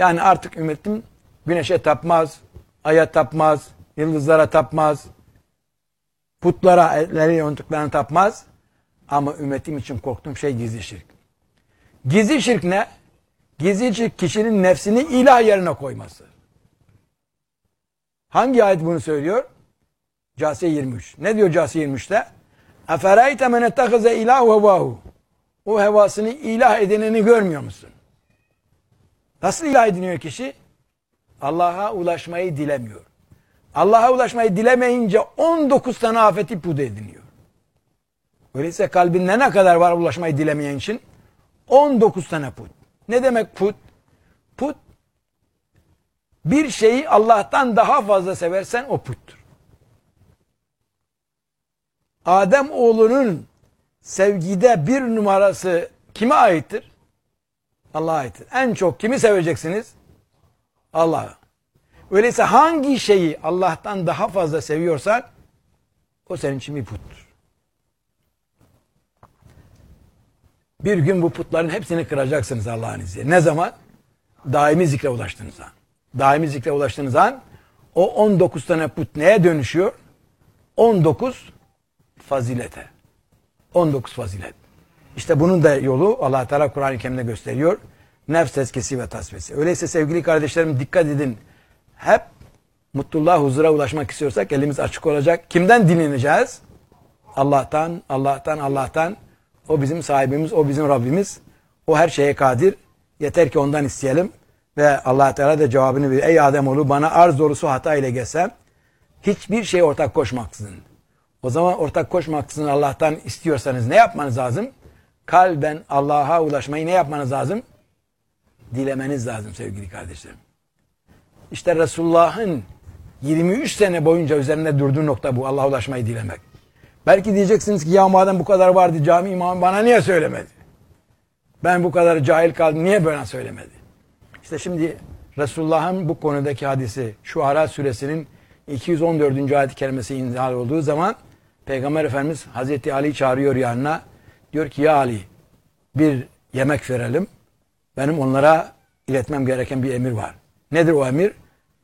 Yani artık ümmetim güneşe tapmaz, aya tapmaz, yıldızlara tapmaz, putlara, elleri yontuklarına tapmaz. Ama ümmetim için korktuğum şey gizli şirk. Gizli şirk ne? Gizli şirk kişinin nefsini ilah yerine koyması. Hangi ayet bunu söylüyor? Câsiye 23. Ne diyor Câsiye 23'te? اَفَرَيْتَ مَنَ اتَّخَذَ اِلَٰهُ هَوَاهُ O hevasını ilah edineni görmüyor musun? Nasıl ilah ediniyor kişi? Allah'a ulaşmayı dilemiyor. Allah'a ulaşmayı dilemeyince 19 tane afeti put ediniyor. Öyleyse kalbinde ne kadar var ulaşmayı dilemeyen için? 19 tane put. Ne demek put? Put, bir şeyi Allah'tan daha fazla seversen o puttur. Adem oğlunun sevgide bir numarası kime aittir? Allah'a aittir. En çok kimi seveceksiniz? Allah'ı. Öyleyse hangi şeyi Allah'tan daha fazla seviyorsan o senin için bir puttur. Bir gün bu putların hepsini kıracaksınız Allah'ın izniyle. Ne zaman? Daimi zikre ulaştığınız an. Daimi zikre ulaştığınız an o 19 tane put neye dönüşüyor? 19 fazilete. 19 fazilet. İşte bunun da yolu Allah Teala Kur'an-ı Kerim'de gösteriyor. Nefs tezkiyesi ve tasfiyesi. Öyleyse sevgili kardeşlerim dikkat edin. Hep mutluluğa, huzura ulaşmak istiyorsak elimiz açık olacak. Kimden dinleneceğiz? Allah'tan, Allah'tan, Allah'tan. O bizim sahibimiz, o bizim Rabbimiz. O her şeye kadir. Yeter ki ondan isteyelim. Ve Allah Teala da cevabını verir. Ey Ademoğlu bana arz doğrusu hata ile gelsem hiçbir şeye ortak koşmaksızın. O zaman ortak koşmaksızın Allah'tan istiyorsanız ne yapmanız lazım? Kalben Allah'a ulaşmayı ne yapmanız lazım? Dilemeniz lazım sevgili kardeşlerim. İşte Resulullah'ın 23 sene boyunca üzerinde durduğu nokta bu. Allah'a ulaşmayı dilemek. Belki diyeceksiniz ki ya madem bu kadar vardı cami imamı bana niye söylemedi? Ben bu kadar cahil kaldım niye bana söylemedi? İşte şimdi Resulullah'ın bu konudaki hadisi Şuara suresinin 214. ayet-i kerimesi inzal olduğu zaman Peygamber Efendimiz Hazreti Ali'yi çağırıyor yanına. Diyor ki ya Ali bir yemek verelim. Benim onlara iletmem gereken bir emir var. Nedir o emir?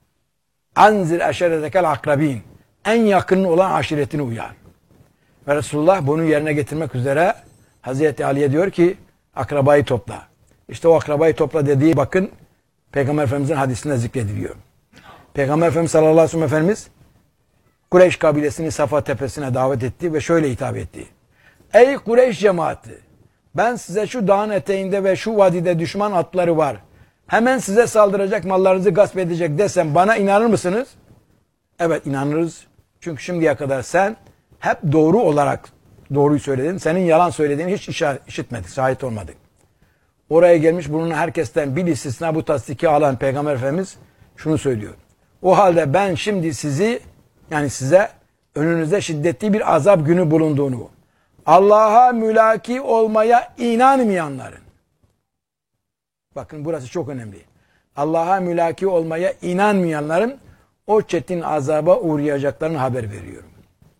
Anzir eşeretekel akrabin. En yakın olan aşiretini uyar. Ve Resulullah bunu yerine getirmek üzere Hazreti Ali'ye diyor ki akrabayı topla. İşte o akrabayı topla dediği bakın Peygamber Efendimiz'in hadisinde zikrediliyor. Peygamber Efendimiz sallallahu aleyhi ve sellem Efendimiz Kureyş kabilesini Safa tepesine davet etti ve şöyle hitap etti. Ey Kureyş cemaati ben size şu dağın eteğinde ve şu vadide düşman atları var. Hemen size saldıracak mallarınızı gasp edecek desem bana inanır mısınız? Evet inanırız. Çünkü şimdiye kadar sen hep doğru olarak doğruyu söyledin. Senin yalan söylediğini hiç işitmedik, şahit olmadık. Oraya gelmiş bunun herkesten bir istisna bu tasdiki alan Peygamber Efendimiz şunu söylüyor. O halde ben şimdi size önünüzde şiddetli bir azap günü bulunduğunu, Allah'a mülaki olmaya inanmayanların, bakın burası çok önemli. Allah'a mülaki olmaya inanmayanların o çetin azaba uğrayacaklarını haber veriyorum.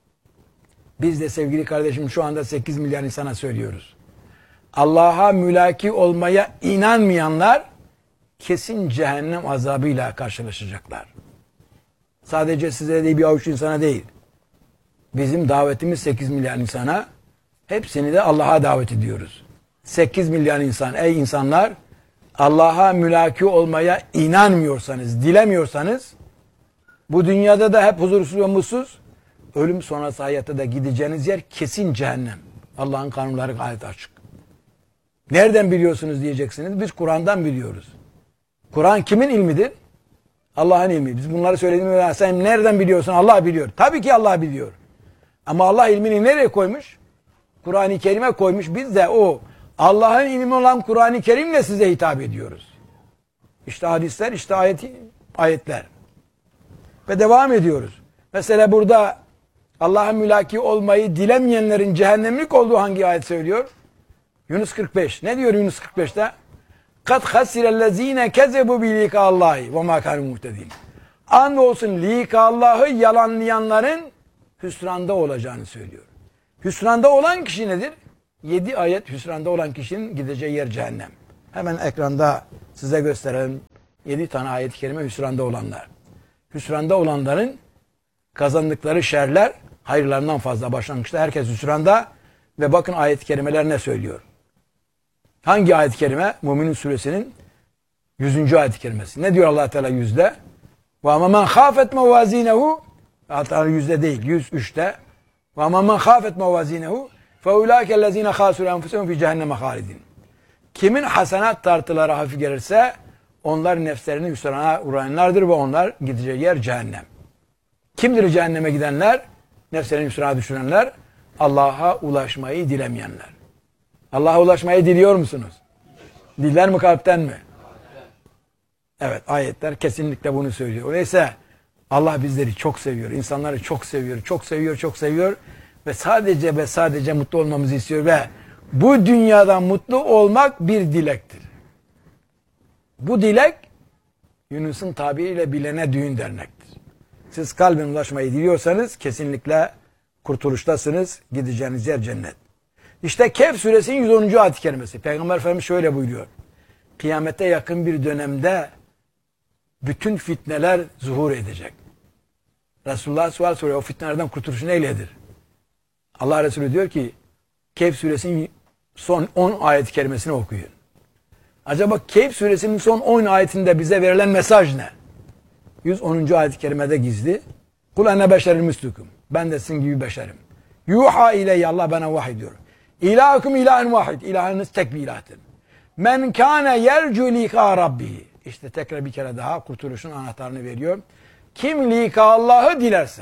Biz de sevgili kardeşim şu anda 8 milyar insana söylüyoruz. Allah'a mülaki olmaya inanmayanlar kesin cehennem azabıyla karşılaşacaklar. Sadece size değil bir avuç insana değil. Bizim davetimiz 8 milyar insana. Hepsini de Allah'a davet ediyoruz. 8 milyar insan ey insanlar Allah'a mülaki olmaya inanmıyorsanız, dilemiyorsanız bu dünyada da hep huzursuz ve mutsuz, ölüm sonrası hayatta da gideceğiniz yer kesin cehennem. Allah'ın kanunları gayet açık. Nereden biliyorsunuz diyeceksiniz. Biz Kur'an'dan biliyoruz. Kur'an kimin ilmidir? Allah'ın ilmi. Biz bunları söylediğimizde sen nereden biliyorsun? Allah biliyor. Tabii ki Allah biliyor. Ama Allah ilmini nereye koymuş? Kur'an-ı Kerim'e koymuş. Biz de o Allah'ın ilmi olan Kur'an-ı Kerim'le size hitap ediyoruz. İşte hadisler, işte ayetler. Ve devam ediyoruz. Mesela burada Allah'a mülaki olmayı dilemeyenlerin cehennemlik olduğu hangi ayet söylüyor? Yunus 45. Ne diyor Yunus 45'te? Kad hasirellezine kezebu bi likallahi ve ma kanu muhtedin. Andolsun likallahı yalanlayanların hüsranda olacağını söylüyor. Hüsranda olan kişi nedir? 7 ayet hüsranda olan kişinin gideceği yer cehennem. Hemen ekranda size gösterelim. 7 tane ayet-i kerime hüsranda olanlar. Hüsranda olanların kazandıkları şerler hayırlarından fazla. Başlangıçta herkes hüsranda ve bakın ayet-i kerimeler ne söylüyor. Hangi ayet-i kerime? Müminun suresinin 100. ayet-i kerimesi. Ne diyor Allah Teala 100'de? Ve ama men khafet mevazinehu, hatta 100'de değil 103'te. Ve ama men khafet mevazinehu fe ulaikellezine khasû enfusehum fi cehenneme halidin. Kimin hasenat tartıları hafif gelirse onlar nefslerini hüsrana uğrayanlardır ve onlar gideceği yer cehennem. Kimdir cehenneme gidenler? Nefslerini hüsrana düşürenler, Allah'a ulaşmayı dilemeyenler. Allah'a ulaşmayı diliyor musunuz? Diller mi, kalpten mi? Evet, ayetler kesinlikle bunu söylüyor. Öyleyse Allah bizleri çok seviyor, insanları çok seviyor, çok seviyor, çok seviyor ve sadece mutlu olmamızı istiyor ve bu dünyada mutlu olmak bir dilektir. Bu dilek Yunus'un tabiriyle bilene düğün dernektir. Siz kalben ulaşmayı diliyorsanız kesinlikle kurtuluştasınız. Gideceğiniz yer cennet. İşte Kehf suresinin 110. ayet-i kerimesi. Peygamber Efendimiz şöyle buyuruyor. Kıyamete yakın bir dönemde bütün fitneler zuhur edecek. Resulullah sual soruyor. O fitnelerden kurtuluşu neyledir? Allah Resulü diyor ki Kehf suresinin son 10 ayet-i kerimesini okuyun. Acaba Kehf suresinin son 10 ayetinde bize verilen mesaj ne? 110. ayet-i kerimede gizli. Kul ene beşeril müslüküm. Ben de sizin gibi beşerim. Yuha ileyye, Allah bana vahiy diyor. İlahukum ilahen vahid. İlahınız tek bir ilahtır. Men kâne yercu lika rabbihi. İşte tekrar bir kere daha kurtuluşun anahtarını veriyor. Kim lika Allah'ı dilerse.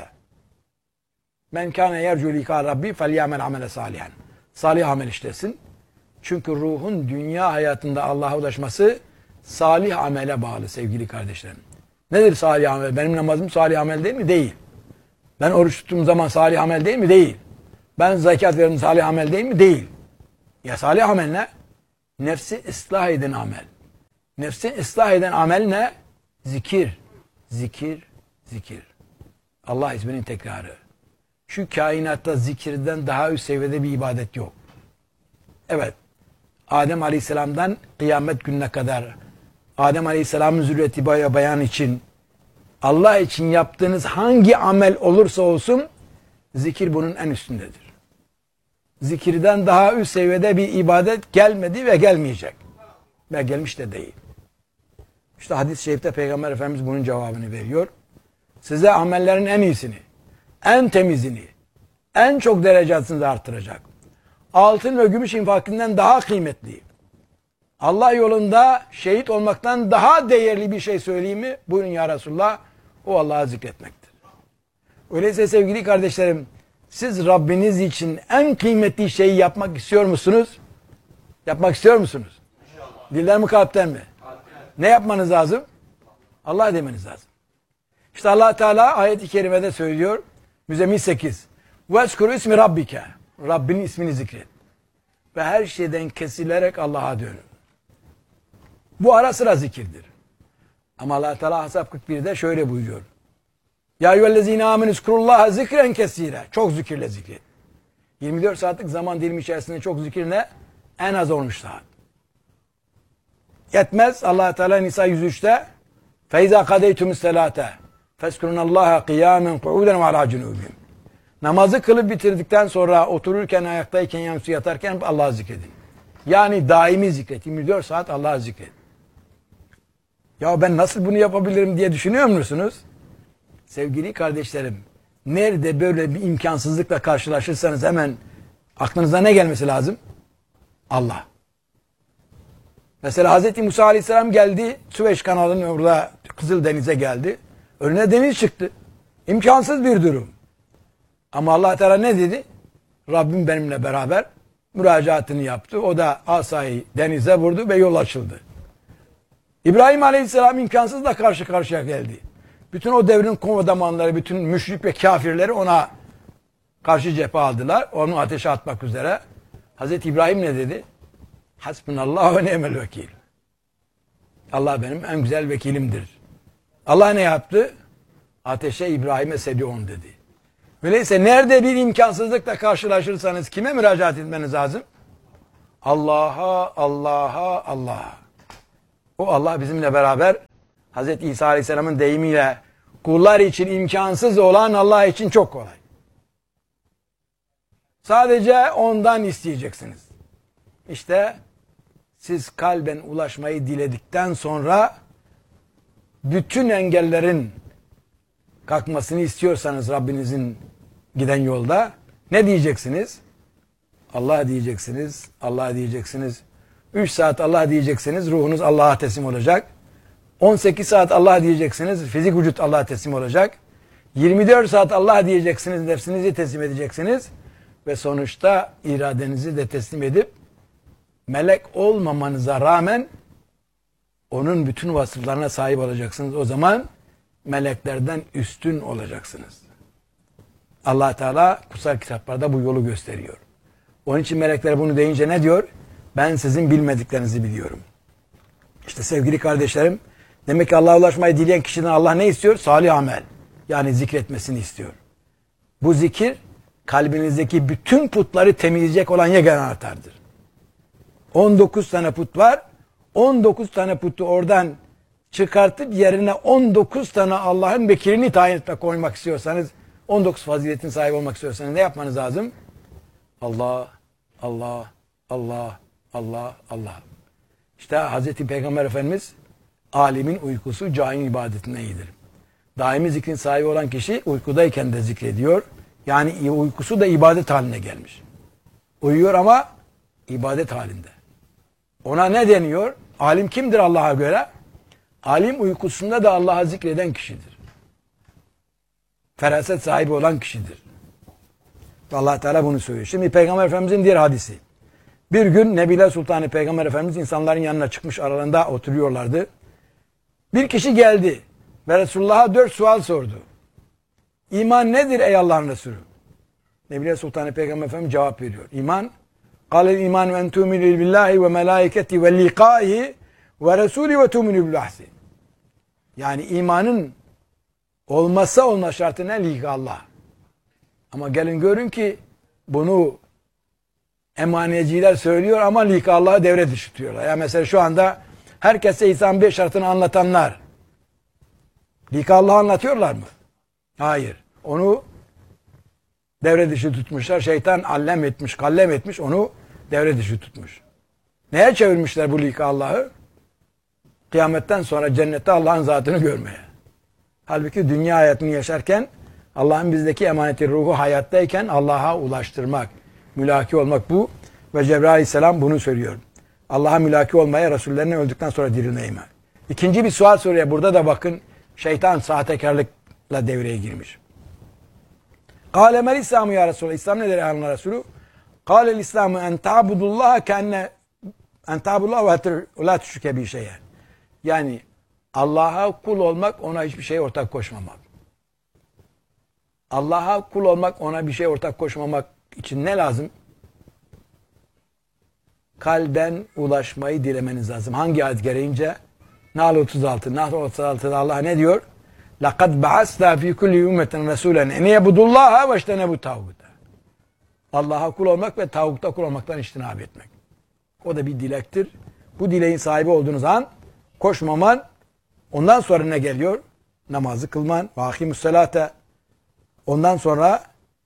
Men kâne yercu lika rabbi felyamel amele salihen. Salih amel işlesin. Çünkü ruhun dünya hayatında Allah'a ulaşması salih amele bağlı sevgili kardeşlerim. Nedir salih amel? Benim namazım salih amel değil mi? Değil. Ben oruç tuttuğum zaman salih amel değil mi? Değil. Ben zekat veririm salih amel değil mi? Değil. Ya salih amel ne? Nefsi ıslah eden amel. Nefsi ıslah eden amel ne? Zikir. Zikir. Zikir. Allah isminin tekrarı. Şu kainatta zikirden daha üst seviyede bir ibadet yok. Evet. Adem Aleyhisselam'dan kıyamet gününe kadar Adem Aleyhisselam'ın zürriyeti bayan için Allah için yaptığınız hangi amel olursa olsun zikir bunun en üstündedir. Zikirden daha üst seviyede bir ibadet gelmedi ve gelmeyecek. Ve gelmiş de değil. İşte hadis-i şerifte Peygamber Efendimiz bunun cevabını veriyor. Size amellerin en iyisini, en temizini, en çok derecesini artıracak. Altın ve gümüş infakından daha kıymetli. Allah yolunda şehit olmaktan daha değerli bir şey söyleyeyim mi? Buyurun ya Resulullah. O Allah'ı zikretmektir. Öyleyse sevgili kardeşlerim, siz Rabbiniz için en kıymetli şeyi yapmak istiyor musunuz? Yapmak istiyor musunuz? İnşallah. Dilden mi, kalpten mi? Kalpten. Ne yapmanız lazım? Allah demeniz lazım. İşte Allah Teala ayet-i kerimede söylüyor. Müzzemmil 8. Vezkuru ismi rabbike. Rabbinin ismini zikret. Ve her şeyden kesilerek Allah'a dönün. Bu ara sıra zikirdir. Ama Allah Teala Ahzab 41'de şöyle buyuruyor. Ya eyyühellezine amenü zkurullaha zikren kesire. Çok zikirle zikret. 24 saatlik zaman dilimi içerisinde çok zikir ne? En az 13 saat. Yetmez. Allah Teala Nisa 103'te feiza kadeytumus selate fezkurunallaha kıyamen kuuden ve ala cunubihim. Namazı kılıp bitirdikten sonra otururken, ayaktayken, yansı yatarken Allah'ı zikredin. Yani daimi zikret. 24 saat Allah'ı zikret. Ya ben nasıl bunu yapabilirim diye düşünüyor musunuz? Sevgili kardeşlerim, nerede böyle bir imkansızlıkla karşılaşırsanız hemen aklınıza ne gelmesi lazım? Allah. Mesela Hz. Musa Aleyhisselam geldi, Süveyş kanalının orada Kızıldeniz'e geldi. Önüne deniz çıktı. İmkansız bir durum. Ama Allah Teala ne dedi? Rabbim benimle beraber müracaatını yaptı. O da asayı denize vurdu ve yol açıldı. İbrahim Aleyhisselam imkansızla karşı karşıya geldi. Bütün o devrin komutanları, bütün müşrik ve kafirleri ona karşı cephe aldılar. Onu ateşe atmak üzere. Hazreti İbrahim ne dedi? Hasbunallah ve ni'mel vekil. Allah benim en güzel vekilimdir. Allah ne yaptı? Ateşe İbrahim'e sedyon dedi. Öyleyse nerede bir imkansızlıkla karşılaşırsanız kime müracaat etmeniz lazım? Allah'a, Allah'a, Allah'a. O Allah bizimle beraber Hz. İsa Aleyhisselam'ın deyimiyle kullar için imkansız olan Allah için çok kolay. Sadece ondan isteyeceksiniz. İşte siz kalben ulaşmayı diledikten sonra bütün engellerin kalkmasını istiyorsanız Rabbinizin giden yolda ne diyeceksiniz? Allah diyeceksiniz, Allah diyeceksiniz. 3 saat Allah diyeceksiniz, ruhunuz Allah'a teslim olacak. 18 saat Allah diyeceksiniz, fizik vücut Allah'a teslim olacak. 24 saat Allah diyeceksiniz, nefsinizi teslim edeceksiniz. Ve sonuçta iradenizi de teslim edip melek olmamanıza rağmen onun bütün vasıflarına sahip olacaksınız. O zaman meleklerden üstün olacaksınız. Allah Teala kutsal kitaplarda bu yolu gösteriyor. Onun için melekler bunu deyince ne diyor? Ben sizin bilmediklerinizi biliyorum. İşte sevgili kardeşlerim, demek ki Allah'a ulaşmayı dileyen kişiden Allah ne istiyor? Salih amel. Yani zikretmesini istiyor. Bu zikir kalbinizdeki bütün putları temizleyecek olan yegane anahtardır. 19 tane put var. 19 tane putu oradan çıkartıp yerine 19 tane Allah'ın vekirini tayin etmek koymak istiyorsanız, 19 faziletin sahibi olmak istiyorsanız ne yapmanız lazım? Allah, Allah, Allah, Allah, Allah. İşte Hz. Peygamber Efendimiz alimin uykusu cahilin ibadetinden iyidir. Daimi zikrin sahibi olan kişi uykudayken de zikrediyor. Yani uykusu da ibadet haline gelmiş. Uyuyor ama ibadet halinde. Ona ne deniyor? Alim kimdir Allah'a göre? Alim uykusunda da Allah'a zikreden kişidir. Feraset sahibi olan kişidir. Allah Teala bunu söylüyor. Şimdi Peygamber Efendimizin diğer hadisi. Bir gün Nebile Sultanı Peygamber Efendimiz insanların yanına çıkmış, aralarında oturuyorlardı. Bir kişi geldi ve Resulullah'a 4 sual sordu. İman nedir ey Allah'ın Resulü? Nebile Sultanı Peygamber Efendimiz cevap veriyor. İman, قَالَ الْاِيمَانُ اَنْ تُؤْمِنُوا بِاللّٰهِ وَمَلَائِكَتِهِ وَالْلِقَائِهِ وَرَسُولِ وَتُؤْمِنُوا بِالْاَحْسِ. Yani imanın olmazsa olmaz şartı ne? Lika Allah. Ama gelin görün ki bunu emaniyeciler söylüyor ama lika Allah'ı devre dışı tutuyorlar. Yani mesela şu anda herkese İsa'nın 5 şartını anlatanlar lika Allah'ı anlatıyorlar mı? Hayır. Onu devre dışı tutmuşlar. Şeytan allem etmiş, kallem etmiş, onu devre dışı tutmuş. Neye çevirmişler bu lika Allah'ı? Kıyametten sonra cennette Allah'ın zatını görmeye. Halbuki dünya hayatını yaşarken Allah'ın bizdeki emaneti ruhu hayattayken Allah'a ulaştırmak, mülaki olmak bu. Ve Cebrail Aleyhisselam bunu söylüyor. Allah'a mülaki olmaya, Resullerine öldükten sonra dirilmeye. İkinci bir sual soruyor. Burada da bakın şeytan sahtekarlıkla devreye girmiş. Kâle mel İslamu ya Resulallah. İslam nedir ya Allah Resulü? Kâle İslamu en ta'budullaha kenne en ta'budullaha ve la tüşrike bir şeye. Yani Allah'a kul olmak, ona hiçbir şey ortak koşmamak. Allah'a kul olmak, ona bir şey ortak koşmamak için ne lazım? Kalben ulaşmayı dilemeniz lazım. Hangi ayet gereğince? Nahl 36. Nahl 36'da Allah ne diyor? لَقَدْ بَعَسْنَا ف۪ي كُلِّ اُمَّةٍ رَسُولًا اَنْ يَبُدُ اللّٰهَ وَاجْتَنَبُ تَعْوُدَ. Allah'a kul olmak ve tağutta kul olmaktan içtinab etmek. O da bir dilektir. Bu dileğin sahibi olduğunuz an koşmaman, ondan sonra ne geliyor? Namazı kılman, vakimus salate. Ondan sonra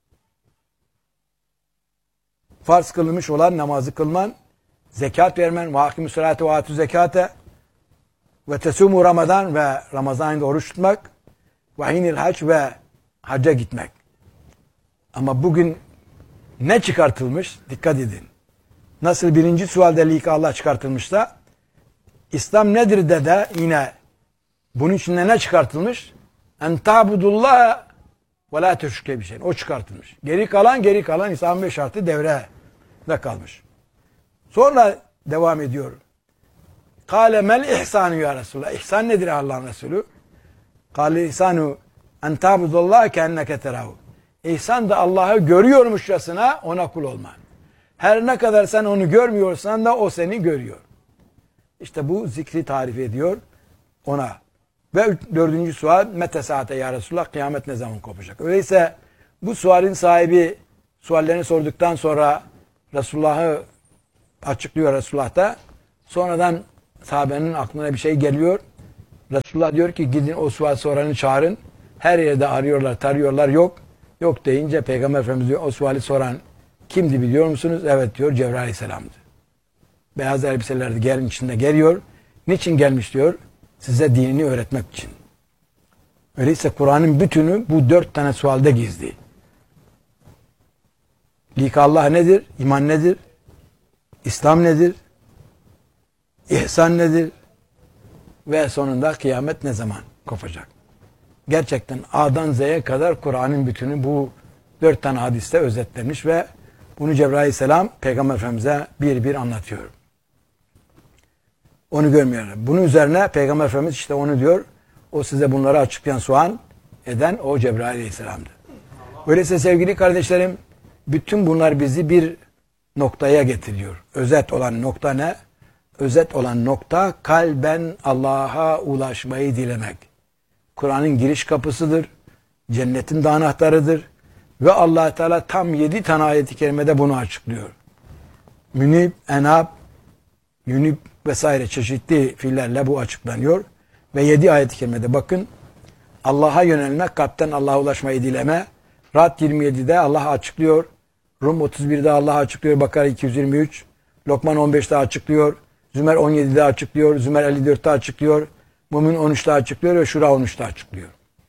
farz kılınmış olan namazı kılman, zekat vermen, vakimus salate ve atü zekate ve tesumu Ramazan ve Ramazan ayında oruç tutmak, ve hinil hac ve hacca gitmek. Ama bugün ne çıkartılmış? Dikkat edin. Nasıl birinci sualde lika Allah çıkartılmışsa, İslam nedir de yine bunun içinde ne çıkartılmış? En ta'budullah ve la tüşrike bir şey. O çıkartılmış. Geri kalan İslam'ın 5 şartı devrede kalmış. Sonra devam ediyor. Kâle mel ihsanu ya Resulullah. İhsan nedir Allah'ın Resulü? Kâle ihsanu en ta'budullah keenneke terahu. İhsan da Allah'ı görüyormuşçasına ona kul olman. Her ne kadar sen onu görmüyorsan da o seni görüyor. İşte bu zikri tarif ediyor ona. Ve 4. sual mete saate ya Resulullah, kıyamet ne zaman kopacak? Öyleyse bu sualin sahibi suallerini sorduktan sonra Resulullah'ı açıklıyor Resulullah da. Sonradan sahabenin aklına bir şey geliyor. Resulullah diyor ki gidin o sual soranı çağırın. Her yerde arıyorlar, tarıyorlar, yok. Yok deyince Peygamber Efendimiz diyor o suali soran kimdi biliyor musunuz? Evet diyor, Cebrail Aleyhisselam'dı. Beyaz elbiselerde gelin içinde geliyor. Niçin gelmiş diyor? Size dinini öğretmek için. Öyleyse Kur'an'ın bütünü bu 4 tane sualde gizli. Likallah nedir? İman nedir? İslam nedir? İhsan nedir? Ve sonunda kıyamet ne zaman kopacak? Gerçekten A'dan Z'ye kadar Kur'an'ın bütünü bu 4 tane hadiste özetlenmiş ve bunu Cebrail Aleyhisselam Peygamber Efendimiz'e bir bir anlatıyor. Onu görmüyorlar. Bunun üzerine Peygamber Efendimiz işte onu diyor. O size bunları açıklayan sual eden o Cebrail Aleyhisselam'dı. Öyleyse sevgili kardeşlerim, bütün bunlar bizi bir noktaya getiriyor. Özet olan nokta ne? Özet olan nokta kalben Allah'a ulaşmayı dilemek. Kur'an'ın giriş kapısıdır. Cennetin de anahtarıdır. Ve Allah Teala tam 7 tane ayet-i kerimede bunu açıklıyor. Münib, enab, yunib vesaire çeşitli fiillerle bu açıklanıyor. Ve 7 ayet-i kerimede bakın. Allah'a yönelmek, kalpten Allah'a ulaşmayı dileme. Ra'd 27'de Allah açıklıyor. Rum 31'de Allah açıklıyor. Bakara 223. Lokman 15'te açıklıyor. Zümer 17'de açıklıyor. Zümer 54'te açıklıyor. Mümin 13'te açıklıyor ve Şura 13'te açıklıyor.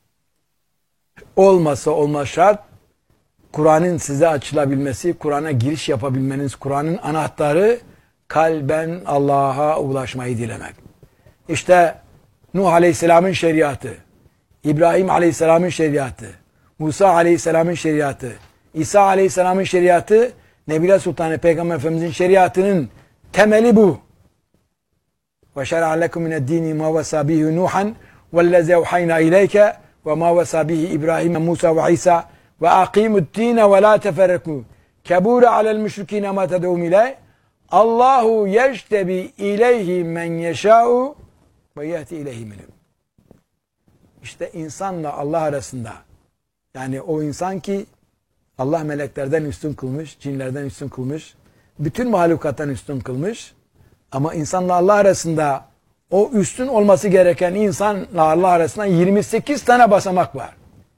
Olmazsa olmaz şart Kur'an'ın size açılabilmesi, Kur'an'a giriş yapabilmeniz, Kur'an'ın anahtarı kalben Allah'a ulaşmayı dilemek. İşte Nuh Aleyhisselam'ın şeriatı, İbrahim Aleyhisselam'ın şeriatı, Musa Aleyhisselam'ın şeriatı, İsa Aleyhisselam'ın şeriatı, Nebile Sultanı Peygamber Efendimiz'in şeriatının temeli bu. وَشَرَعَ لَكُمْ مِنَ الدِّينِ مَا وَسَى بِهِ نُوحًا وَالَّذِي أَوْحَيْنَا إِلَيْكَ وَمَا وَسَى بِهِ إِبْرَاهِيمَ مُوسَى وَعِيسَى وَأَقِيمُوا الدِّينَ وَلَا تَفَرَّقُوا كَبُورَ عَلَى الْمُشْرِكِينَ مَا تَدْعُوهُمْ إِلَيْهِ اللّٰهُ يَجْتَبِي إِلَيْهِ مَنْ يَشَاءُ وَيَهْدِي إِلَيْهِ مِنْ. İşte insanla Allah arasında, yani o insan ki Allah meleklerden üstün kılmış, cinlerden üstün kılmış, bütün mahlukattan üstün kılmış. Ama insanla Allah arasında o üstün olması gereken insanla Allah arasında 28 tane basamak var.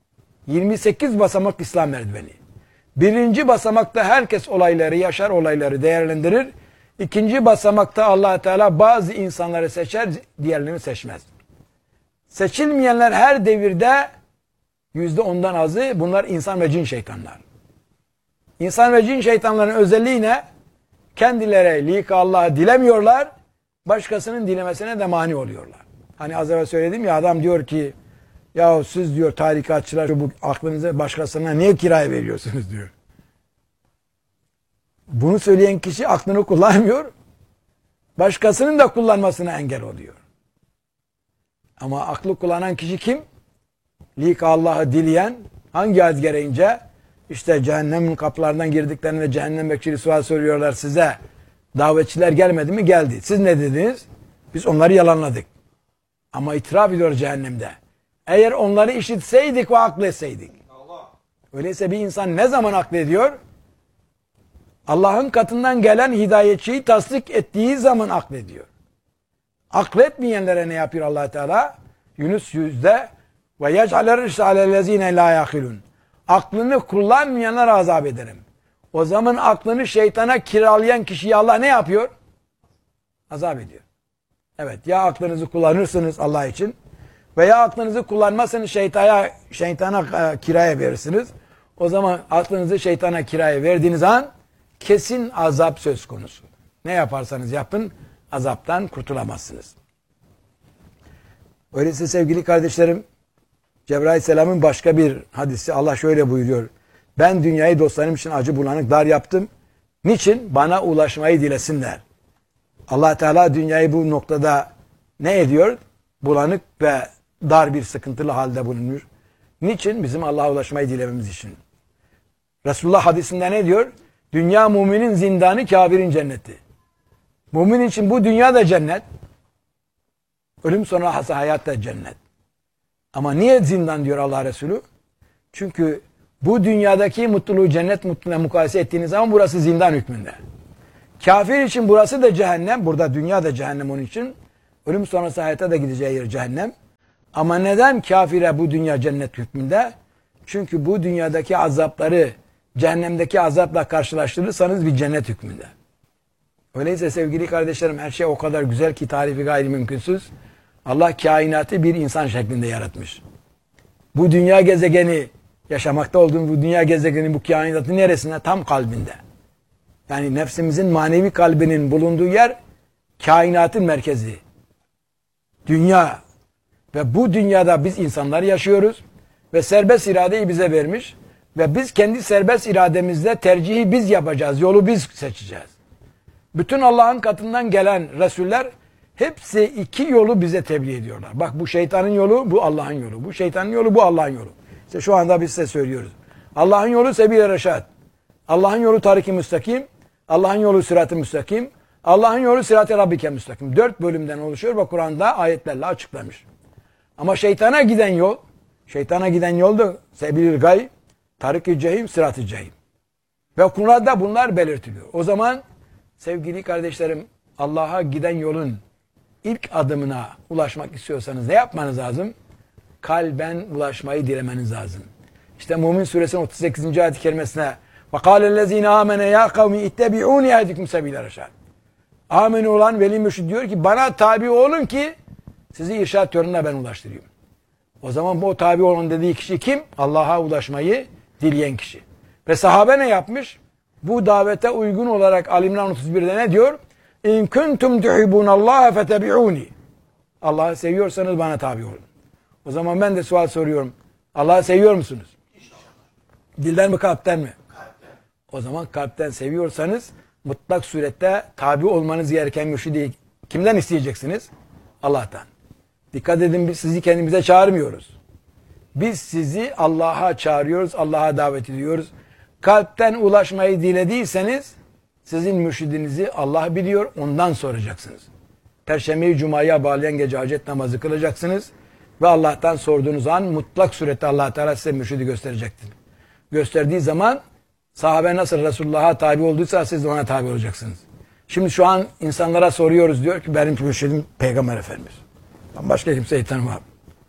28 basamak İslam merdiveni. Birinci basamakta herkes olayları, yaşar olayları değerlendirir. İkinci basamakta Allah Teala bazı insanları seçer, diğerlerini seçmez. Seçilmeyenler her devirde %10'dan azı, bunlar insan ve cin şeytanlar. İnsan ve cin şeytanların özelliği ne? Kendileri lika Allah'ı dilemiyorlar, başkasının dilemesine de mani oluyorlar. Hani az evvel söyledim ya, adam diyor ki, ya siz diyor tarikatçılar bu aklınızı başkasına niye kiraya veriyorsunuz diyor. Bunu söyleyen kişi aklını kullanmıyor, başkasının da kullanmasına engel oluyor. Ama aklı kullanan kişi kim? Lika Allah'ı dileyen, hangi ayet gereğince? İşte cehennemin kapılarından girdiklerinde cehennem bekçili sual soruyorlar size. Davetçiler gelmedi mi? Geldi. Siz ne dediniz? Biz onları yalanladık. Ama itiraf ediyor cehennemde. Eğer onları işitseydik ve akletseydik. Öyleyse bir insan ne zaman aklediyor? Allah'ın katından gelen hidayetçiyi tasdik ettiği zaman aklediyor. Akletmeyenlere ne yapıyor Allah Teala? Yunus 100'de ve yec'aler rişte alellezine la yakilun. Aklını kullanmayanlara azap ederim. O zaman aklını şeytana kiralayan kişiyi Allah ne yapıyor? Azap ediyor. Evet, ya aklınızı kullanırsınız Allah için veya aklınızı kullanmazsanız şeytana kiraya verirsiniz. O zaman aklınızı şeytana kiraya verdiğiniz an kesin azap söz konusu. Ne yaparsanız yapın azaptan kurtulamazsınız. Öyleyse sevgili kardeşlerim, Cebrail Aleyhisselam'ın başka bir hadisi, Allah şöyle buyuruyor. Ben dünyayı dostlarım için acı bulanık dar yaptım. Niçin? Bana ulaşmayı dilesinler. Allah Teala dünyayı bu noktada ne ediyor? Bulanık ve dar bir sıkıntılı halde bulunur. Niçin? Bizim Allah'a ulaşmayı dilememiz için. Resulullah hadisinde ne diyor? Dünya müminin zindanı, kafirin cenneti. Mümin için bu dünya da cennet. Ölüm sonrası hayat da cennet. Ama niye zindan diyor Allah Resulü? Çünkü bu dünyadaki mutluluğu cennet mutluluğuna mukayese ettiğiniz zaman burası zindan hükmünde. Kafir için burası da cehennem. Burada dünya da cehennem onun için. Ölüm sonrası hayata da gideceği yer cehennem. Ama neden kafire bu dünya cennet hükmünde? Çünkü bu dünyadaki azapları cehennemdeki azapla karşılaştırırsanız bir cennet hükmünde. Öyleyse sevgili kardeşlerim, her şey o kadar güzel ki tarifi gayri mümkünsüz. Allah kainatı bir insan şeklinde yaratmış. Bu dünya gezegeni, yaşamakta olduğumuz bu dünya gezegeni, bu kainatın neresinde? Tam kalbinde. Yani nefsimizin manevi kalbinin bulunduğu yer kainatın merkezi. Dünya. Ve bu dünyada biz insanlar yaşıyoruz ve serbest iradeyi bize vermiş ve biz kendi serbest irademizle tercihi biz yapacağız, yolu biz seçeceğiz. Bütün Allah'ın katından gelen Resuller hepsi iki yolu bize tebliğ ediyorlar. Bak, bu şeytanın yolu, bu Allah'ın yolu. Bu şeytanın yolu, bu Allah'ın yolu. İşte şu anda biz size söylüyoruz. Allah'ın yolu sebil-i reşad. Allah'ın yolu tarik-i müstakim. Allah'ın yolu sırat-ı müstakim. Allah'ın yolu sırat-ı rabbike müstakim. 4 bölümden oluşuyor ve Kur'an'da ayetlerle açıklamış. Ama şeytana giden yol da sebil-i gay, tarik-i cehim, sırat-ı cehim. Ve Kur'an'da bunlar belirtiliyor. O zaman sevgili kardeşlerim, Allah'a giden yolun ilk adımına ulaşmak istiyorsanız ne yapmanız lazım? Kalben ulaşmayı dilemeniz lazım. İşte Mümin Suresinin 38. ayet-i kerimesine وَقَالَ الَّذ۪ينَ آمَنَ يَا قَوْمِ اِتَّبِعُونِ اَهْدِكُمْ سَب۪يلَ رَشَادٍ. Ameni olan veli mürşid diyor ki bana tabi olun ki sizi irşad yoluna ben ulaştırayım. O zaman bu tabi olun dediği kişi kim? Allah'a ulaşmayı dileyen kişi. Ve sahabe ne yapmış? Bu davete uygun olarak Ali İmran 31'de ne diyor? İn kuntum tuhibbunallaha fetebi'uni. Allah'ı seviyorsanız bana tabi olun. O zaman ben de sual soruyorum. Allah'ı seviyor musunuz? Dilden mi, kalpten mi? Kalpten. O zaman kalpten seviyorsanız mutlak surette tabi olmanız gereken mürşidi kimden isteyeceksiniz? Allah'tan. Dikkat edin, biz sizi kendimize çağırmıyoruz. Biz sizi Allah'a çağırıyoruz, Allah'a davet ediyoruz. Kalpten ulaşmayı dilediyseniz sizin mürşidinizi Allah biliyor, ondan soracaksınız. Perşembeyi Cuma'ya bağlayan gece hacet namazı kılacaksınız ve Allah'tan sorduğunuz an mutlak surette Allah Teala size mürşidi gösterecektir. Gösterdiği zaman sahabe nasıl Resulullah'a tabi olduysa siz de ona tabi olacaksınız. Şimdi şu an insanlara soruyoruz, diyor ki benim mürşidim Peygamber Efendimiz. Ben başka kimseyi tanımam.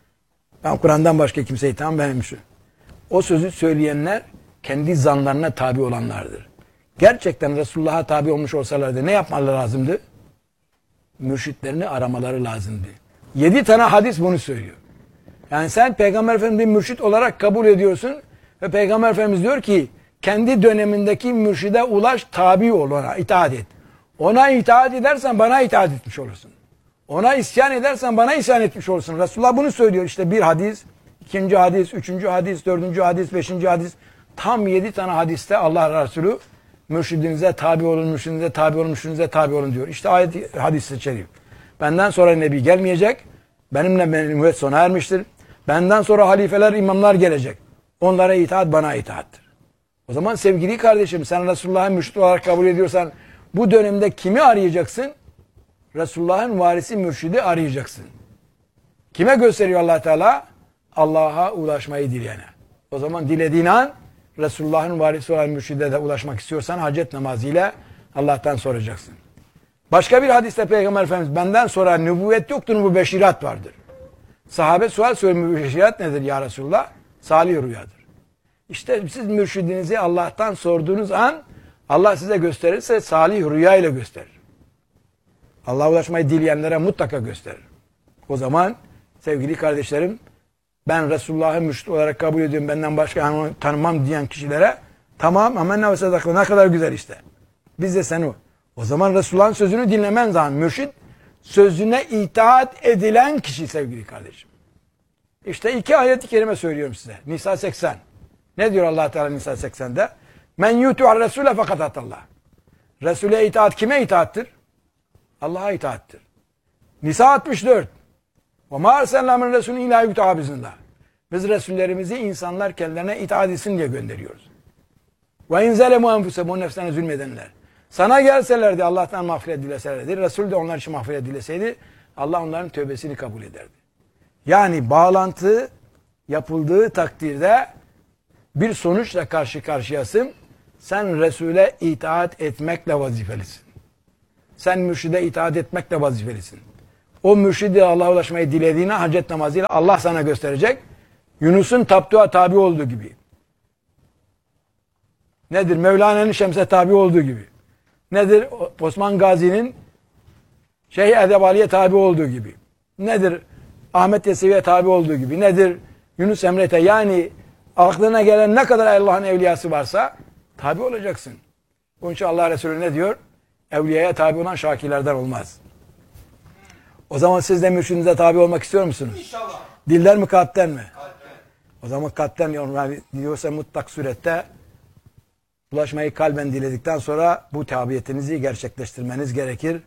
Ben Kur'an'dan başka kimseyi tanımam, benim mürşidim. O sözü söyleyenler kendi zanlarına tabi olanlardır. Gerçekten Resulullah'a tabi olmuş olsalardı ne yapmaları lazımdı? Mürşitlerini aramaları lazımdı. 7 tane hadis bunu söylüyor. Yani sen Peygamber Efendimiz'i mürşit olarak kabul ediyorsun ve Peygamber Efendimiz diyor ki kendi dönemindeki mürşide ulaş, tabi ol, ona itaat et. Ona itaat edersen bana itaat etmiş olursun. Ona isyan edersen bana isyan etmiş olursun. Resulullah bunu söylüyor. İşte bir hadis, 2. hadis, 3. hadis, 4. hadis, 5. hadis. Tam 7 tane hadiste Allah Resulü mürşidinize tabi olun, mürşidinize tabi olun, mürşidinize tabi olun diyor. İşte ayet hadis seçelim. Benden sonra Nebi gelmeyecek. Benimle benim nübüvvet sona ermiştir. Benden sonra halifeler, imamlar gelecek. Onlara itaat bana itaattir. O zaman sevgili kardeşim, sen Resulullah'ı mürşid olarak kabul ediyorsan bu dönemde kimi arayacaksın? Resulullah'ın varisi mürşidi arayacaksın. Kime gösteriyor Allah Teala? Allah'a ulaşmayı dileyene. O zaman dilediğin an Resulullah'ın varisi olan mürşide de ulaşmak istiyorsan hacet namazıyla Allah'tan soracaksın. Başka bir hadiste Peygamber Efendimiz benden sonra nübüvvet yoktur, mübeşşirat vardır. Sahabe sual soruyor, mübeşşirat nedir ya Resulullah? Salih rüyadır. İşte siz mürşidinizi Allah'tan sorduğunuz an Allah size gösterirse salih rüya ile gösterir. Allah'a ulaşmayı dileyenlere mutlaka gösterir. O zaman sevgili kardeşlerim, ben Resulullah'ı mürşid olarak kabul ediyorum, benden başka tanımam diyen kişilere tamam amenna ve sadaka, ne kadar güzel işte. Biz de sen o. O zaman Resulullah'ın sözünü dinlemen zaman mürşid, sözüne itaat edilen kişi sevgili kardeşim. İşte 2 ayet-i kerime söylüyorum size. Nisa 80. Ne diyor Allah Teala Nisa 80'de? Men yutu'ar Resule fakat atallah. Resul'e itaat kime itaattir? Allah'a itaattir. Nisa 64. Ve ma arsalna min resulin illa yuta'a biiznillah. Biz Resullerimizi insanlar kendilerine itaat etsin diye gönderiyoruz. Ve in zalemu enfusehum, o nefslerine zulmedenler. Sana gelselerdi, Allah'tan mağfiret dileselerdi, Resul de onlar için mağfiret dileseydi, Allah onların tövbesini kabul ederdi. Yani bağlantı yapıldığı takdirde bir sonuçla karşı karşıyasın. Sen Resul'e itaat etmekle vazifelisin. Sen mürşide itaat etmekle vazifelisin. o mürşidi Allah'a ulaşmayı dilediğine hacet namazıyla Allah sana gösterecek. Yunus'un taptuğa tabi olduğu gibi. Nedir? Mevlana'nın Şems'e tabi olduğu gibi. Nedir? Osman Gazi'nin Şeyh Edebali'ye tabi olduğu gibi. Nedir? Ahmet Yesevi'ye tabi olduğu gibi. Nedir? Yunus Emre'te, yani aklına gelen ne kadar Allah'ın evliyası varsa tabi olacaksın. Onun için Allah Resulü ne diyor? Evliyaya tabi olan şakirlerden olmaz. O zaman siz de mürşidinize tabi olmak istiyor musunuz? İnşallah. Dilden mi kalpten mi? Kalpten. O zaman kalpten diyorsa mutlak surette ulaşmayı kalben diledikten sonra bu tabiyetinizi gerçekleştirmeniz gerekir.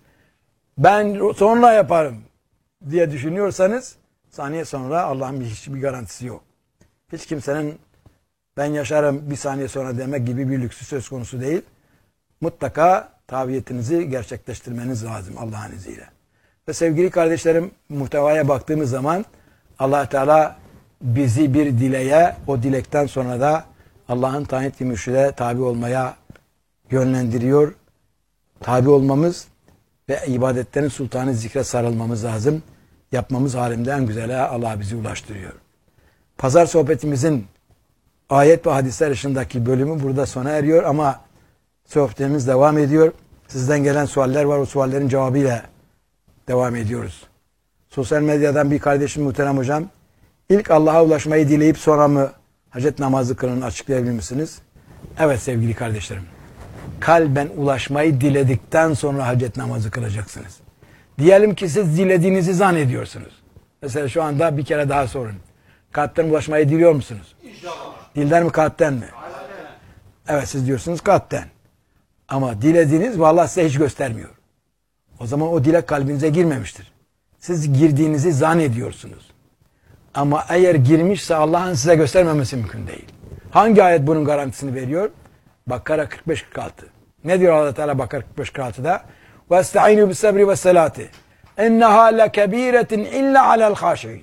Ben sonra yaparım diye düşünüyorsanız saniye sonra Allah'ın hiçbir garantisi yok. Hiç kimsenin ben yaşarım bir saniye sonra demek gibi bir lüksü söz konusu değil. Mutlaka tabiyetinizi gerçekleştirmeniz lazım Allah'ın izniyle. Ve sevgili kardeşlerim, muhtevaya baktığımız zaman Allah Teala bizi bir dileğe, o dilekten sonra da Allah'ın tayin ettiği mürşide tabi olmaya yönlendiriyor. Tabi olmamız ve ibadetlerin sultanı zikre sarılmamız lazım. Yapmamız halinde en güzele Allah bizi ulaştırıyor. Pazar sohbetimizin ayet ve hadisler dışındaki bölümü burada sona eriyor ama sohbetimiz devam ediyor. Sizden gelen sualler var, o suallerin cevabıyla devam ediyoruz. Sosyal medyadan bir kardeşim muhterem hocam, ilk Allah'a ulaşmayı dileyip sonra mı hacet namazı kılın, açıklayabilir misiniz? Evet sevgili kardeşlerim. Kalben ulaşmayı diledikten sonra hacet namazı kılacaksınız. Diyelim ki siz dilediğinizi zannediyorsunuz. Mesela şu anda bir kere daha sorun. Kalpten ulaşmayı diliyor musunuz? İnşallah. Dilden mi kalpten mi? Kalpten. Evet siz diyorsunuz kalpten. Ama dilediğiniz vallahi size hiç göstermiyor. O zaman o dilek kalbinize girmemiştir. Siz girdiğinizi zannediyorsunuz. Ama eğer girmişse Allah'ın size göstermemesi mümkün değil. Hangi ayet bunun garantisini veriyor? Bakara 45-46. Ne diyor Allah Teala Bakara 45-46'da? وَاسْتَعِينُوا بِالسَّبْرِ وَالسَّلَاتِ اِنَّهَا لَكَب۪يرَةٍ اِلَّا عَلَى الْخَاشِعِينَ.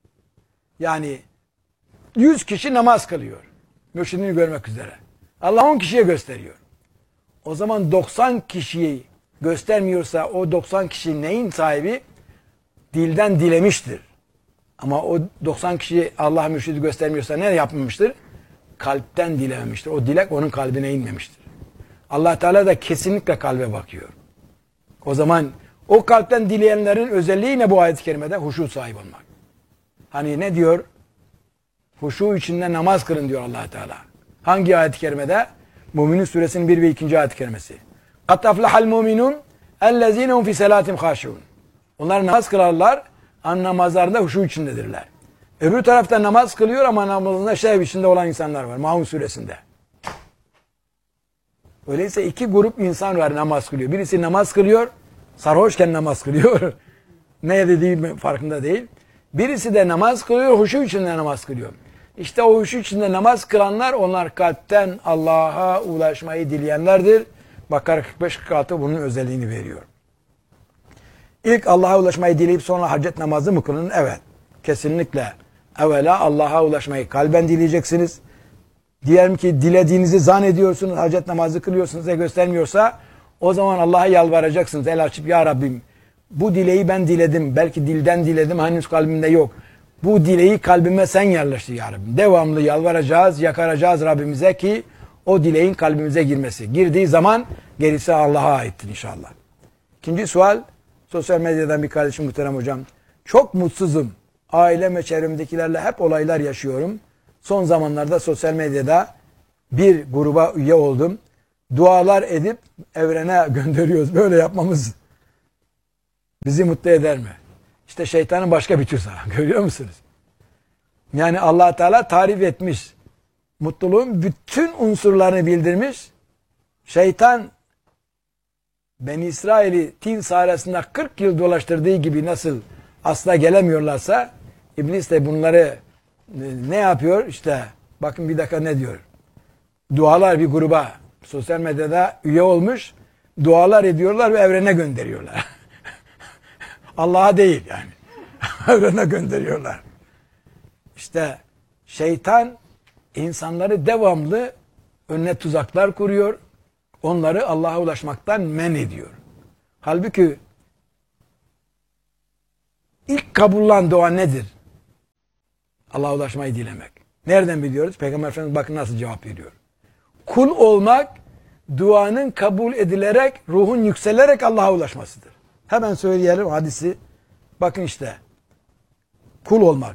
Yani 100 kişi namaz kılıyor. Mürşidini görmek üzere. Allah 10 kişiye gösteriyor. O zaman 90 kişiyi göstermiyorsa o 90 kişi neyin sahibi? Dilden dilemiştir. Ama o 90 kişi Allah mürşidi göstermiyorsa ne yapmamıştır? Kalpten dilememiştir. O dilek onun kalbine inmemiştir. Allah Teala da kesinlikle kalbe bakıyor. O zaman o kalpten dileyenlerin özelliği ne bu ayet-i kerimede? Huşu sahibi olmak. Hani ne diyor? Huşu içinde namaz kılın diyor Allah Teala. Hangi ayet-i kerimede? Müminun suresinin 1 ve 2. ayet-i kerimesi. قَدْ أَفْلَحَ الْمُؤْمِنُونَ الَّذ۪ينَ هُمْ فِي سَلَاتِمْ خَاشِعُونَ. Onlar namaz kılarlar, namazlarında huşu içindedirler. Öbür tarafta namaz kılıyor ama namazında şev içinde olan insanlar var. Maun suresinde. Öyleyse iki grup insan var namaz kılıyor. Birisi namaz kılıyor, sarhoşken namaz kılıyor. Ne dediği farkında değil. Birisi de namaz kılıyor, huşu içinde namaz kılıyor. İşte o huşu içinde namaz kılanlar, onlar kalpten Allah'a ulaşmayı dileyenlerdir. Bakara 45-46 bunun özelliğini veriyor. İlk Allah'a ulaşmayı dileyip sonra hacet namazı mı kılın? Evet. Kesinlikle. Evvela Allah'a ulaşmayı kalben dileyeceksiniz. Diyelim ki dilediğinizi zannediyorsunuz, hacet namazı kılıyorsunuz ve göstermiyorsa o zaman Allah'a yalvaracaksınız. El açıp ya Rabbim bu dileği ben diledim. Belki dilden diledim, henüz kalbimde yok. Bu dileği kalbime sen yerleştir ya Rabbim. Devamlı yalvaracağız, yakaracağız Rabbimize ki o dileğin kalbimize girmesi. Girdiği zaman gerisi Allah'a aittir inşallah. İkinci sual, sosyal medyadan bir kardeşim muhterem hocam. Çok mutsuzum. Ailem ve çevremdekilerle hep olaylar yaşıyorum. Son zamanlarda sosyal medyada bir gruba üye oldum. Dualar edip evrene gönderiyoruz. Böyle yapmamız bizi mutlu eder mi? İşte şeytanın başka bir tuzağı. Görüyor musunuz? Yani Allah Teala tarif etmiş. Mutluluğun bütün unsurlarını bildirmiş. Şeytan Beni İsrail'i Tin sahrasında 40 yıl dolaştırdığı gibi nasıl asla gelemiyorlarsa İblis de bunları ne yapıyor? İşte bakın bir dakika ne diyor? Dualar bir gruba sosyal medyada üye olmuş. Dualar ediyorlar ve evrene gönderiyorlar. Allah'a değil yani. Evrene gönderiyorlar. İşte şeytan insanları devamlı önüne tuzaklar kuruyor. Onları Allah'a ulaşmaktan men ediyor. Halbuki ilk kabul olan dua nedir? Allah'a ulaşmayı dilemek. Nereden biliyoruz? Peygamber Efendimiz bakın nasıl cevap veriyor. Kul olmak, duanın kabul edilerek, ruhun yükselerek Allah'a ulaşmasıdır. Hemen söyleyelim hadisi. Bakın işte. Kul olmak.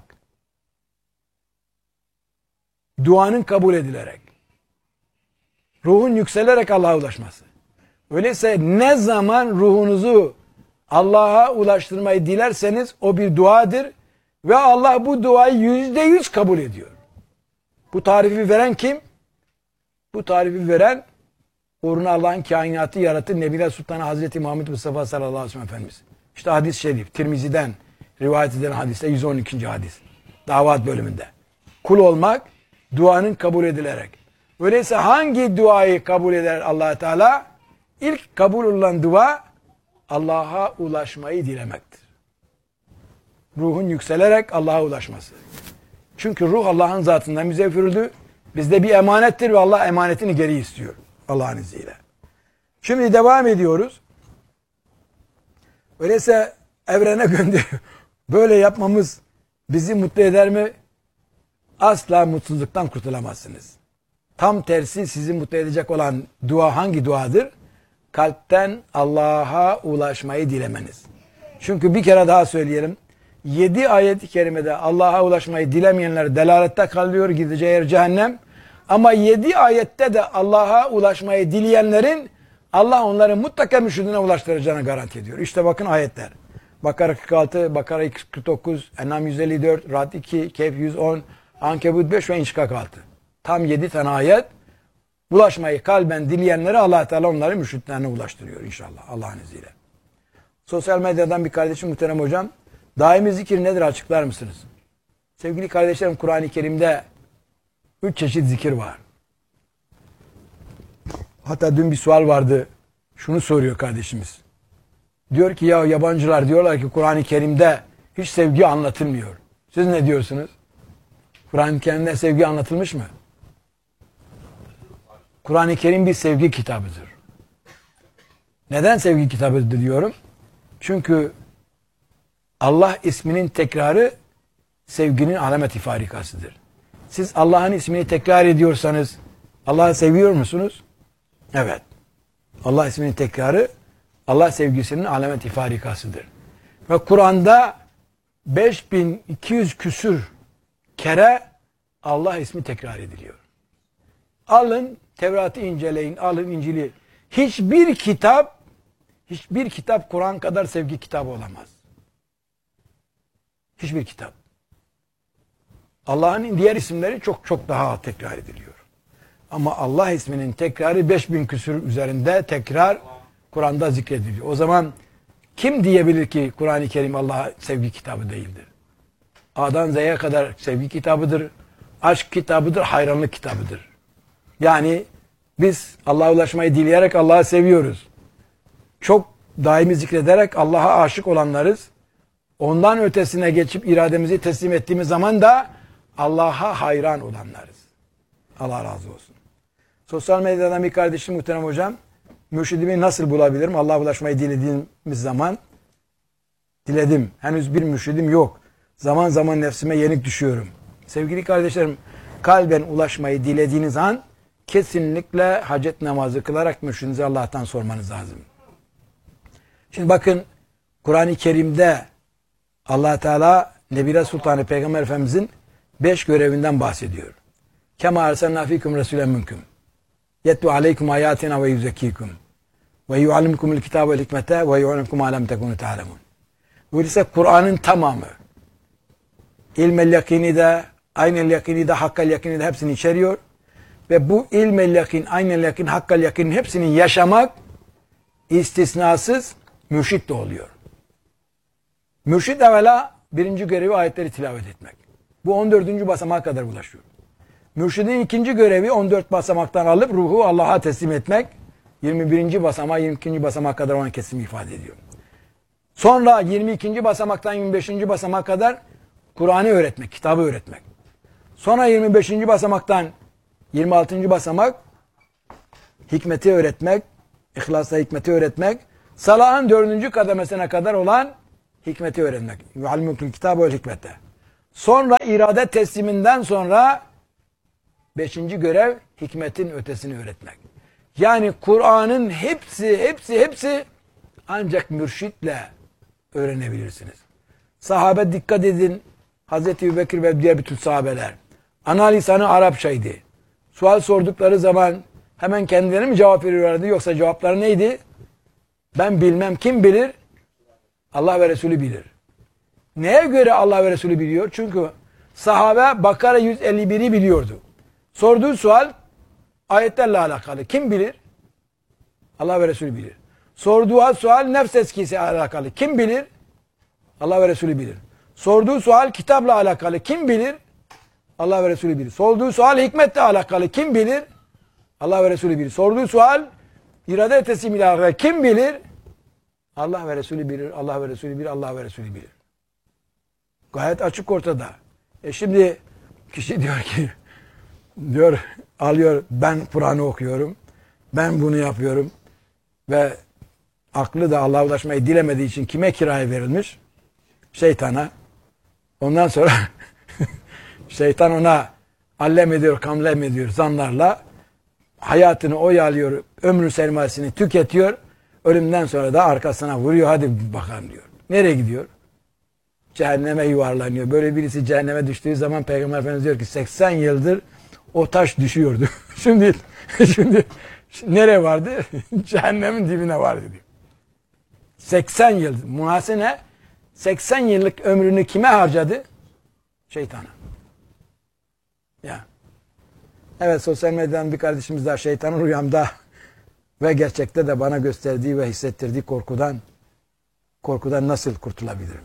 Duanın kabul edilerek. Ruhun yükselerek Allah'a ulaşması. Öyleyse ne zaman ruhunuzu Allah'a ulaştırmayı dilerseniz o bir duadır. Ve Allah bu duayı %100 kabul ediyor. Bu tarifi veren kim? Bu tarifi veren uğruna Allah'ın kainatı yaratı Nebiler Sultanı Hazreti Muhammed Mustafa sallallahu aleyhi ve sellem Efendimiz. İşte hadis-i şerif. Tirmizi'den rivayet edilen hadiste 112. hadis. Davat bölümünde. Kul olmak duanın kabul edilerek. Öyleyse hangi duayı kabul eder Allah Teala? İlk kabul olan dua Allah'a ulaşmayı dilemektir. Ruhun yükselerek Allah'a ulaşması. Çünkü ruh Allah'ın zatından bize üfürüldü. Bizde bir emanettir ve Allah emanetini geri istiyor. Allah'ın izniyle. Şimdi devam ediyoruz. Öyleyse evrene gönderiyor. Böyle yapmamız bizi mutlu eder mi? Asla mutsuzluktan kurtulamazsınız. Tam tersi sizi mutlu edecek olan dua hangi duadır? Kalpten Allah'a ulaşmayı dilemeniz. Çünkü bir kere daha söyleyelim. 7 ayet-i kerimede Allah'a ulaşmayı dilemeyenler delalette kalıyor, gideceği yer cehennem. Ama 7 ayette de Allah'a ulaşmayı dileyenlerin Allah onları mutlaka mürşidine ulaştıracağını garanti ediyor. İşte bakın ayetler. Bakara 46, Bakara 249, En'am 154, Ra'd 2, Kehf 110, Ankebut 5 ve İnşikak 6. Tam 7 tane ayet. Ulaşmayı kalben dileyenlere Allah Teala onları mürşidlerine ulaştırıyor inşallah Allah'ın izniyle. Sosyal medyadan bir kardeşim muhterem hocam, daimi zikir nedir açıklar mısınız? Sevgili kardeşlerim, Kur'an-ı Kerim'de 3 çeşit zikir var. Hatta dün bir sual vardı. Şunu soruyor kardeşimiz. Diyor ki ya yabancılar diyorlar ki Kur'an-ı Kerim'de hiç sevgi anlatılmıyor. Siz ne diyorsunuz? Kur'an-ı Kerim'de sevgi anlatılmış mı? Kur'an-ı Kerim bir sevgi kitabıdır. Neden sevgi kitabıdır diyorum? Çünkü Allah isminin tekrarı sevginin alameti farikasıdır. Siz Allah'ın ismini tekrar ediyorsanız Allah'ı seviyor musunuz? Evet. Allah isminin tekrarı Allah sevgisinin alameti farikasıdır. Ve Kur'an'da 5200 küsür kere Allah ismi tekrar ediliyor. Alın Tevrat'ı inceleyin, alın İncil'i. Hiçbir kitap Kur'an kadar sevgi kitabı olamaz. Hiçbir kitap. Allah'ın diğer isimleri çok daha tekrar ediliyor. Ama Allah isminin tekrarı 5000 küsur üzerinde tekrar Kur'an'da zikrediliyor. O zaman kim diyebilir ki Kur'an-ı Kerim Allah'a sevgi kitabı değildir? A'dan Z'ye kadar sevgi kitabıdır, aşk kitabıdır, hayranlık kitabıdır. Yani biz Allah'a ulaşmayı dileyerek Allah'ı seviyoruz. Çok daimi zikrederek Allah'a aşık olanlarız. Ondan ötesine geçip irademizi teslim ettiğimiz zaman da Allah'a hayran olanlarız. Allah razı olsun. Sosyal medyadan bir kardeşim muhterem hocam, mürşidimi nasıl bulabilirim? Allah'a ulaşmayı dilediğimiz zaman diledim. Henüz bir mürşidim yok. Zaman zaman nefsime yenik düşüyorum. Sevgili kardeşlerim, kalben ulaşmayı dilediğiniz an kesinlikle hacet namazı kılarak mürşidinize Allah'tan sormanız lazım. Şimdi bakın Kur'an-ı Kerim'de Allah Teala Nebiler Sultanı Peygamber Efendimizin 5 görevinden bahsediyor. Kema arsalna fikum resulen minkum. Yetlu aleykum ayatina ve yuzekkikum. Ve yuallimukumul kitabe vel hikmete ve yuallimukum ma lem tekunu ta'lemun. Öyleyse Kur'an'ın tamamı ilmel yakini de, aynel yakini de, hakkal yakini de hepsini içeriyor. Ve bu ilmel yakin, aynel yakin, hakkal yakinin hepsini yaşamak istisnasız mürşit de oluyor. Mürşit evvela birinci görevi ayetleri tilavet etmek. Bu 14. basamağa kadar ulaşıyor. Mürşidin ikinci görevi 14 basamaktan alıp ruhu Allah'a teslim etmek. 21. basamağa 22. basamağa kadar ona kesim ifade ediyor. Sonra 22. basamaktan 25. basamağa kadar Kur'an'ı öğretmek, kitabı öğretmek. Sonra 25. basamaktan 26. basamak hikmeti öğretmek, İhlasla hikmeti öğretmek. Salah'ın 4. kademesine kadar olan hikmeti öğrenmek. Yuallimukul kitabı vel hikmete. Sonra irade tesliminden sonra 5. görev hikmetin ötesini öğretmek. Yani Kur'an'ın hepsi ancak mürşitle öğrenebilirsiniz. Sahabe dikkat edin. Hazreti Ebubekir ve diğer bütün sahabeler. Ana lisanı Arapçaydı. Sual sordukları zaman hemen kendileri mi cevap veriyorlardı yoksa cevapları neydi? Ben bilmem, kim bilir? Allah ve Resulü bilir. Neye göre Allah ve Resulü biliyor? Çünkü sahabe Bakara 151'i biliyordu. Sorduğu sual ayetlerle alakalı. Kim bilir? Allah ve Resulü bilir. Sorduğu sual nefs eskisi alakalı. Kim bilir? Allah ve Resulü bilir. Sorduğu sual kitapla alakalı. Kim bilir? Allah ve Resulü bilir. Sorduğu sual hikmetle alakalı. Kim bilir? Allah ve Resulü bilir. Sorduğu sual irade teslimiyle alakalı. Kim bilir? Allah ve Resulü bilir. Allah ve Resulü bilir. Allah ve Resulü bilir. Gayet açık ortada. Şimdi kişi diyor ki alıyor ben Kur'an'ı okuyorum. Ben bunu yapıyorum. Ve aklı da Allah'a ulaşmayı dilemediği için kime kiraya verilmiş? Şeytana. Ondan sonra şeytan ona allem ediyor, kamlem ediyor zanlarla. Hayatını oyalıyor, ömrü sermayesini tüketiyor. Ölümden sonra da arkasına vuruyor. Hadi bakalım diyor. Nereye gidiyor? Cehenneme yuvarlanıyor. Böyle birisi cehenneme düştüğü zaman Peygamber Efendimiz diyor ki 80 yıldır o taş düşüyordu. şimdi nereye vardı? Cehennemin dibine vardı diyor. 80 yıl. Muhasene 80 yıllık ömrünü kime harcadı? Şeytana. Ya. Evet, sosyal medyadan bir kardeşimiz daha şeytanın rüyamda ve gerçekte de bana gösterdiği ve hissettirdiği korkudan nasıl kurtulabilirim?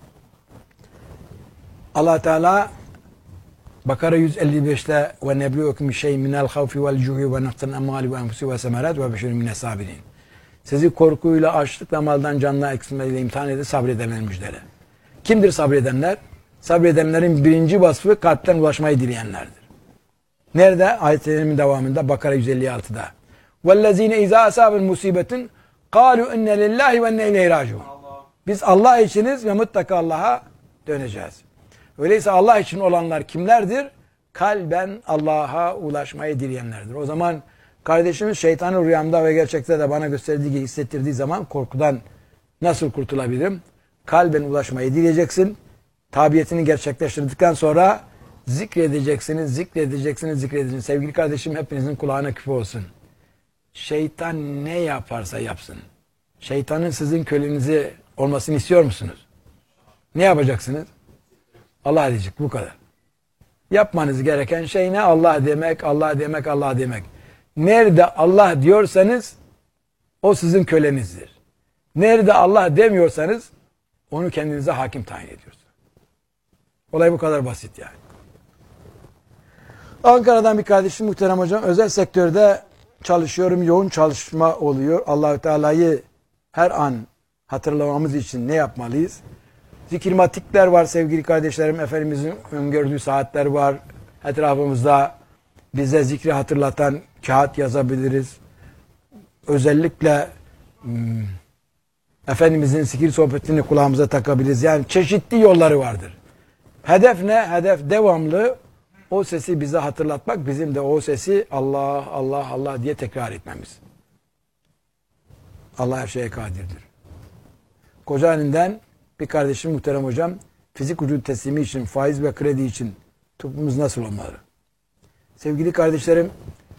Allah Teala Bakara 155'te ve nebluukum şey'in minel havfi vel cu'i ve naqsin emvali ve enfusi ve semerat ve beşirin mine sabirin. Sizi korkuyla, açlıkla, maldan, canla eksilmeyle imtihan edip sabredenler müjdele. Kimdir sabredenler? Sabredenlerin birinci vasfı kalpten ulaşmayı dileyenlerdir. Nerede? Ayetlerin devamında Bakara 156'da. وَالَّذ۪ينَ اِذَا أَسَابٍ مُسِيبَةٍ قَالُوا اِنَّ لِلّٰهِ وَاِنَّ اِلَيْهِ رَاجِعُونَ. Biz Allah içiniz ve mutlaka Allah'a döneceğiz. Öyleyse Allah için olanlar kimlerdir? Kalben Allah'a ulaşmayı dileyenlerdir. O zaman kardeşimiz şeytanın rüyamda ve gerçekte de bana gösterdiği gibi hissettirdiği zaman korkudan nasıl kurtulabilirim? Kalben ulaşmayı dileyeceksin. Tabiyetini gerçekleştirdikten sonra zikredeceksiniz. Sevgili kardeşim, hepinizin kulağına küpe olsun. Şeytan ne yaparsa yapsın. Şeytanın sizin kölenizi olmasını istiyor musunuz? Ne yapacaksınız? Allah diyecek, bu kadar. Yapmanız gereken şey ne? Allah demek, Allah demek, Allah demek. Nerede Allah diyorsanız o sizin kölenizdir. Nerede Allah demiyorsanız onu kendinize hakim tayin ediyorsunuz. Olay bu kadar basit yani. Ankara'dan bir kardeşim, muhterem hocam, özel sektörde çalışıyorum. Yoğun çalışma oluyor. Allah-u Teala'yı her an hatırlamamız için ne yapmalıyız? Zikirmatikler var sevgili kardeşlerim. Efendimizin öngördüğü saatler var. Etrafımızda bize zikri hatırlatan kağıt yazabiliriz. Özellikle Efendimizin zikir sohbetini kulağımıza takabiliriz. Yani çeşitli yolları vardır. Hedef ne? Hedef devamlı o sesi bize hatırlatmak. Bizim de o sesi Allah, Allah, Allah diye tekrar etmemiz. Allah her şeye kadirdir. Kocaeli'nden bir kardeşim, muhterem hocam, fizik vücut teslimi için, faiz ve kredi için tutumumuz nasıl olmalı? Sevgili kardeşlerim,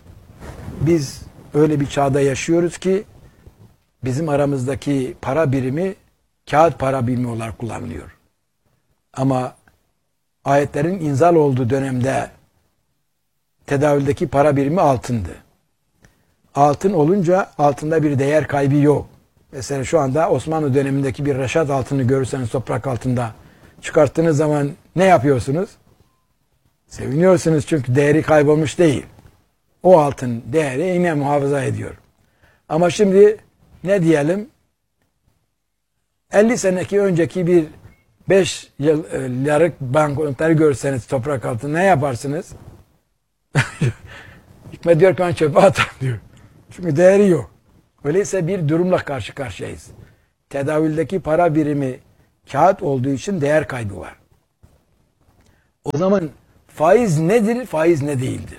biz öyle bir çağda yaşıyoruz ki bizim aramızdaki para birimi kağıt para birimi olarak kullanılıyor. Ama ayetlerin inzal olduğu dönemde tedavüldeki para birimi altındı. Altın olunca altında bir değer kaybı yok. Mesela şu anda Osmanlı dönemindeki bir reşat altını görürseniz toprak altında çıkarttığınız zaman ne yapıyorsunuz? Seviniyorsunuz çünkü değeri kaybolmuş değil. O altın değeri yine muhafaza ediyor. Ama şimdi ne diyelim? 50 seneki önceki bir 5 yıllık banknotları görseniz toprak altında ne yaparsınız? Hikmet diyor ki ben çöpe atarım diyor. Çünkü değeri yok. Öyleyse bir durumla karşı karşıyayız. Tedavüldeki para birimi Kağıt olduğu için değer kaybı var. O zaman faiz nedir, faiz ne değildir?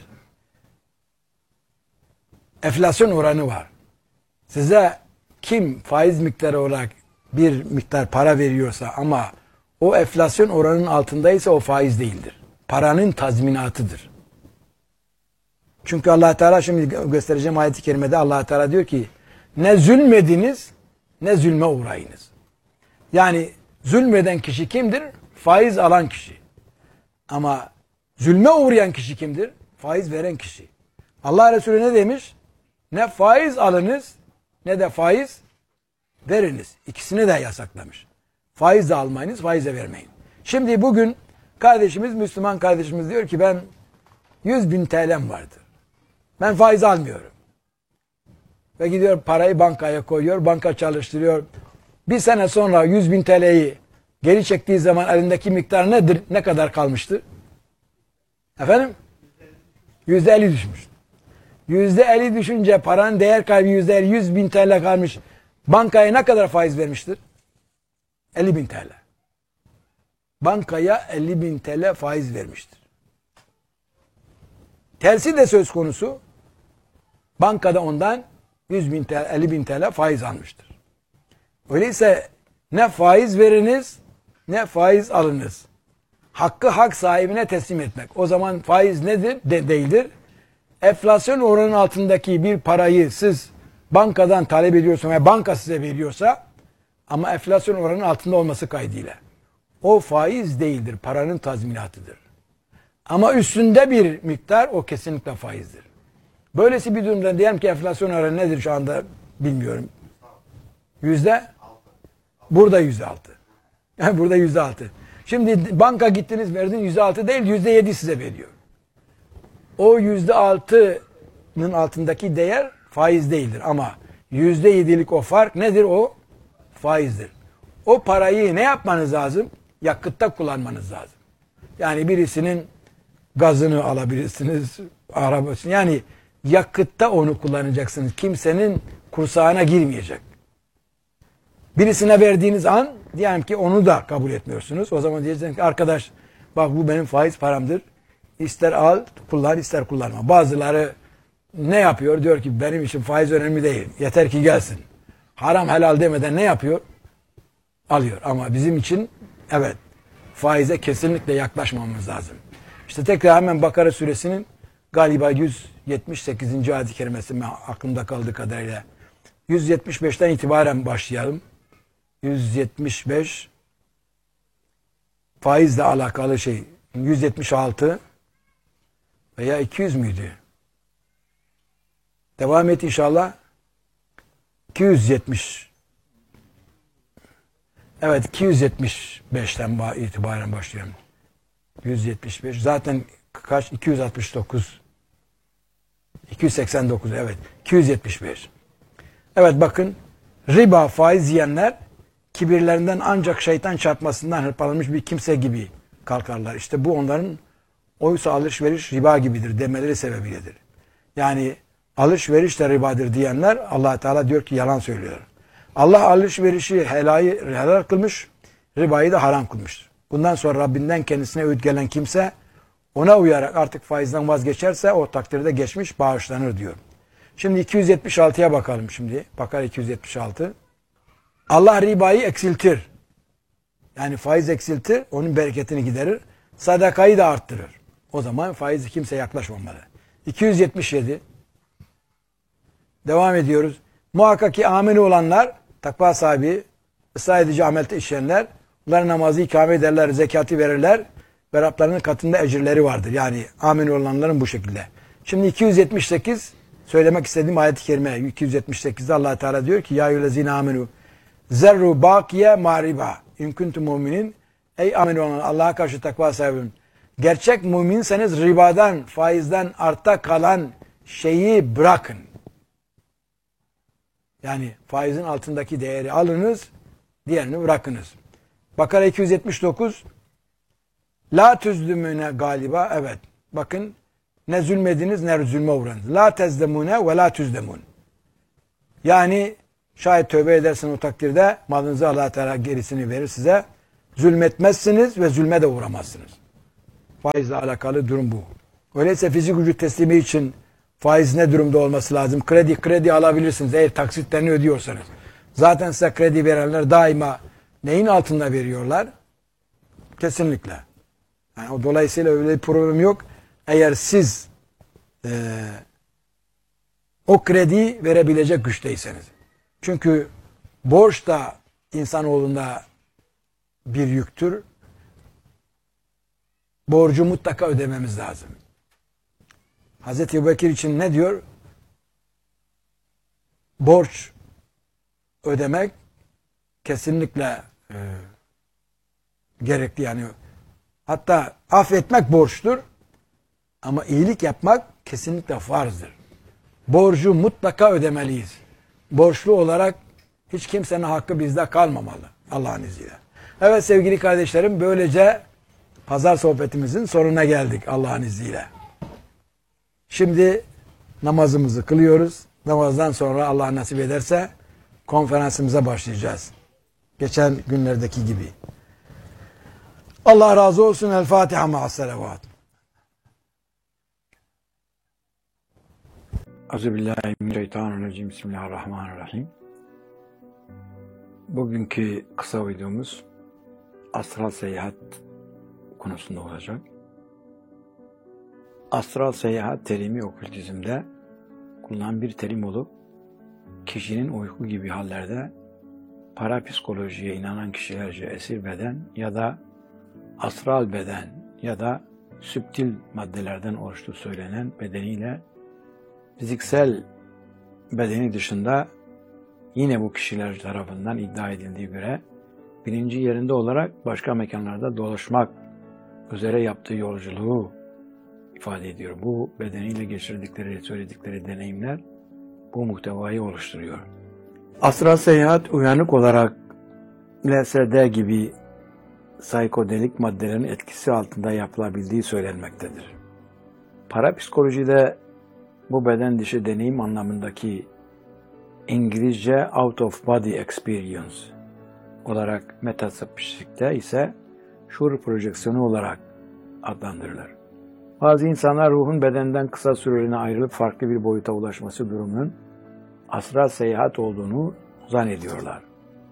Enflasyon oranı var. Size kim faiz miktarı olarak bir miktar para veriyorsa ama o enflasyon oranının altındaysa o faiz değildir. Paranın tazminatıdır. Çünkü Allah Teala, şimdi göstereceğim ayet-i kerimede Allah Teala diyor ki ne zulmediniz ne zulme uğrayınız. Yani zulmeden kişi kimdir? Faiz alan kişi. Ama zulme uğrayan kişi kimdir? Faiz veren kişi. Allah Resulü ne demiş? Ne faiz alınız ne de faiz veriniz. İkisini de yasaklamış. Faiz de almayınız, faiz de vermeyin. Şimdi bugün kardeşimiz, Müslüman kardeşimiz diyor ki ben 100.000 TL'm vardır. Ben faiz almıyorum. Ve gidiyor parayı bankaya koyuyor, banka çalıştırıyor. Bir sene sonra 100.000 TL'yi geri çektiği zaman elindeki miktar nedir? Ne kadar kalmıştı? Efendim? %50 düşmüş. %50 düşünce paranın değer kaybı %50, 100.000 TL kalmış. Bankaya ne kadar faiz vermiştir? 50.000 TL. Bankaya 50.000 TL faiz vermiştir. Tersi de söz konusu. Bankada ondan 100.000 TL, 50.000 TL faiz almıştır. Öyleyse ne faiz veriniz ne faiz alınız. Hakkı hak sahibine teslim etmek. O zaman faiz nedir? Değildir. Enflasyon oranının altındaki bir parayı siz bankadan talep ediyorsanız ve banka size veriyorsa ama enflasyon oranının altında olması kaydıyla o faiz değildir. Paranın tazminatıdır. Ama üstünde bir miktar o kesinlikle faizdir. Böylesi bir durumda diyelim ki enflasyon oranı nedir şu anda bilmiyorum. Burada %6. Yani burada %6. Şimdi banka gittiniz verdiniz %6 değil %7 size veriyor. O %6'nın altındaki değer faiz değildir ama %7'lik o fark nedir? O faizdir. O parayı ne yapmanız lazım? Yakıtta kullanmanız lazım. Yani birisinin gazını alabilirsiniz, arabasını. Yani yakıtta onu kullanacaksınız. Kimsenin kursağına girmeyecek. Birisine verdiğiniz an diyelim ki onu da kabul etmiyorsunuz. O zaman diyeceksiniz ki arkadaş bak bu benim faiz paramdır. İster al kullan ister kullanma. Bazıları ne yapıyor? Diyor ki benim için faiz önemli değil. Yeter ki gelsin. Haram helal demeden ne yapıyor? Alıyor. Ama bizim için evet faize kesinlikle yaklaşmamamız lazım. İşte tekrar hemen Bakara suresinin galiba 178. ayet-i kerimesi aklımda kaldığı kadarıyla 175'ten itibaren başlayalım. 175 faizle alakalı şey 176 veya 200 müydü? Devam et inşallah. 270 evet 275'ten itibaren başlıyorum. 175 zaten kaç? 269 289 evet 275. Evet bakın riba faiz yiyenler kibirlerinden ancak şeytan çarpmasından hırpalanmış bir kimse gibi kalkarlar. İşte bu onların oysa alışveriş riba gibidir demeleri sebebiyledir. Yani alışveriş de ribadır diyenler Allah Teala diyor ki yalan söylüyor. Allah alışverişi helal kılmış, ribayı da haram kılmıştır. Bundan sonra Rabbinden kendisine öğüt gelen kimse ona uyarak artık faizden vazgeçerse o takdirde geçmiş bağışlanır diyor. Şimdi 276'ya bakalım şimdi. Bakar 276. Allah ribayı eksiltir. Yani faiz eksiltir, onun bereketini giderir. Sadakayı da arttırır. O zaman faizi kimse yaklaşmamalı. 277. Devam ediyoruz. Muhakkak ki ameli olanlar, takva sahibi, ıslah edici amelde işleyenler, bunlar namazı ikame ederler, zekatı verirler ve Rablarının katında ecirleri vardır. Yani ameli olanların bu şekilde. Şimdi 278 söylemek istediğim ayet-i kerime 278'de Allah Teala diyor ki ya eyyühellezine amenu zerru bakiye mariba in kuntum müminin ey ameli olan Allah'a karşı takva sahibi gerçek müminseniz ribadan, faizden arta kalan şeyi bırakın. Yani faizin altındaki değeri alınız, diğerini bırakınız. Bakara 279 la tüzlümüne galiba evet. Bakın ne zulmediniz ne zulme uğradınız. La tezdemune ve la tüzdemun. Yani şayet tövbe edersen o takdirde malınızı Allah Teala gerisini verir size. Zulmetmezsiniz ve zulme de uğramazsınız. Faizle alakalı durum bu. Öyleyse fizik gücü teslimi için faiz ne durumda olması lazım? Kredi alabilirsiniz eğer taksitlerini ödüyorsanız. Zaten size kredi verenler daima neyin altında veriyorlar? Kesinlikle. Yani dolayısıyla öyle bir problem yok. Eğer siz o krediyi verebilecek güçteyseniz. Çünkü borç da insanoğlunda bir yüktür. Borcu mutlaka ödememiz lazım. Hazreti Ebubekir için ne diyor? Borç ödemek kesinlikle gerekli yani. Hatta affetmek borçtur. Ama iyilik yapmak kesinlikle farzdır. Borcu mutlaka ödemeliyiz. Borçlu olarak hiç kimsenin hakkı bizde kalmamalı. Allah'ın izniyle. Evet sevgili kardeşlerim, böylece pazar sohbetimizin sonuna geldik Allah'ın izniyle. Şimdi namazımızı kılıyoruz. Namazdan sonra Allah nasip ederse konferansımıza başlayacağız. Geçen günlerdeki gibi. Allah razı olsun. El Fatiha ma'as-selavat. Euzubillahimineşşeytanirracim. Bismillahirrahmanirrahim. Bugünkü kısa videomuz astral seyahat konusunda olacak. Astral seyahat terimi okültizmde kullanılan bir terim olup kişinin uyku gibi hallerde parapsikolojiye inanan kişilerce esir beden ya da astral beden ya da süptil maddelerden oluştuğu söylenen bedeniyle fiziksel bedeni dışında yine bu kişiler tarafından iddia edildiği göre bilinci yerinde olarak başka mekanlarda dolaşmak üzere yaptığı yolculuğu ifade ediyor. Bu bedeniyle geçirdikleri, söyledikleri deneyimler bu muhtevayı oluşturuyor. Astral seyahat uyanık olarak LSD gibi psikodelik maddelerin etkisi altında yapılabildiği söylenmektedir. Parapsikolojide bu beden dışı deneyim anlamındaki İngilizce out of body experience olarak metafizikte ise şuur projeksiyonu olarak adlandırılır. Bazı insanlar ruhun bedenden kısa süreliğine ayrılıp farklı bir boyuta ulaşması durumunun astral seyahat olduğunu zannediyorlar.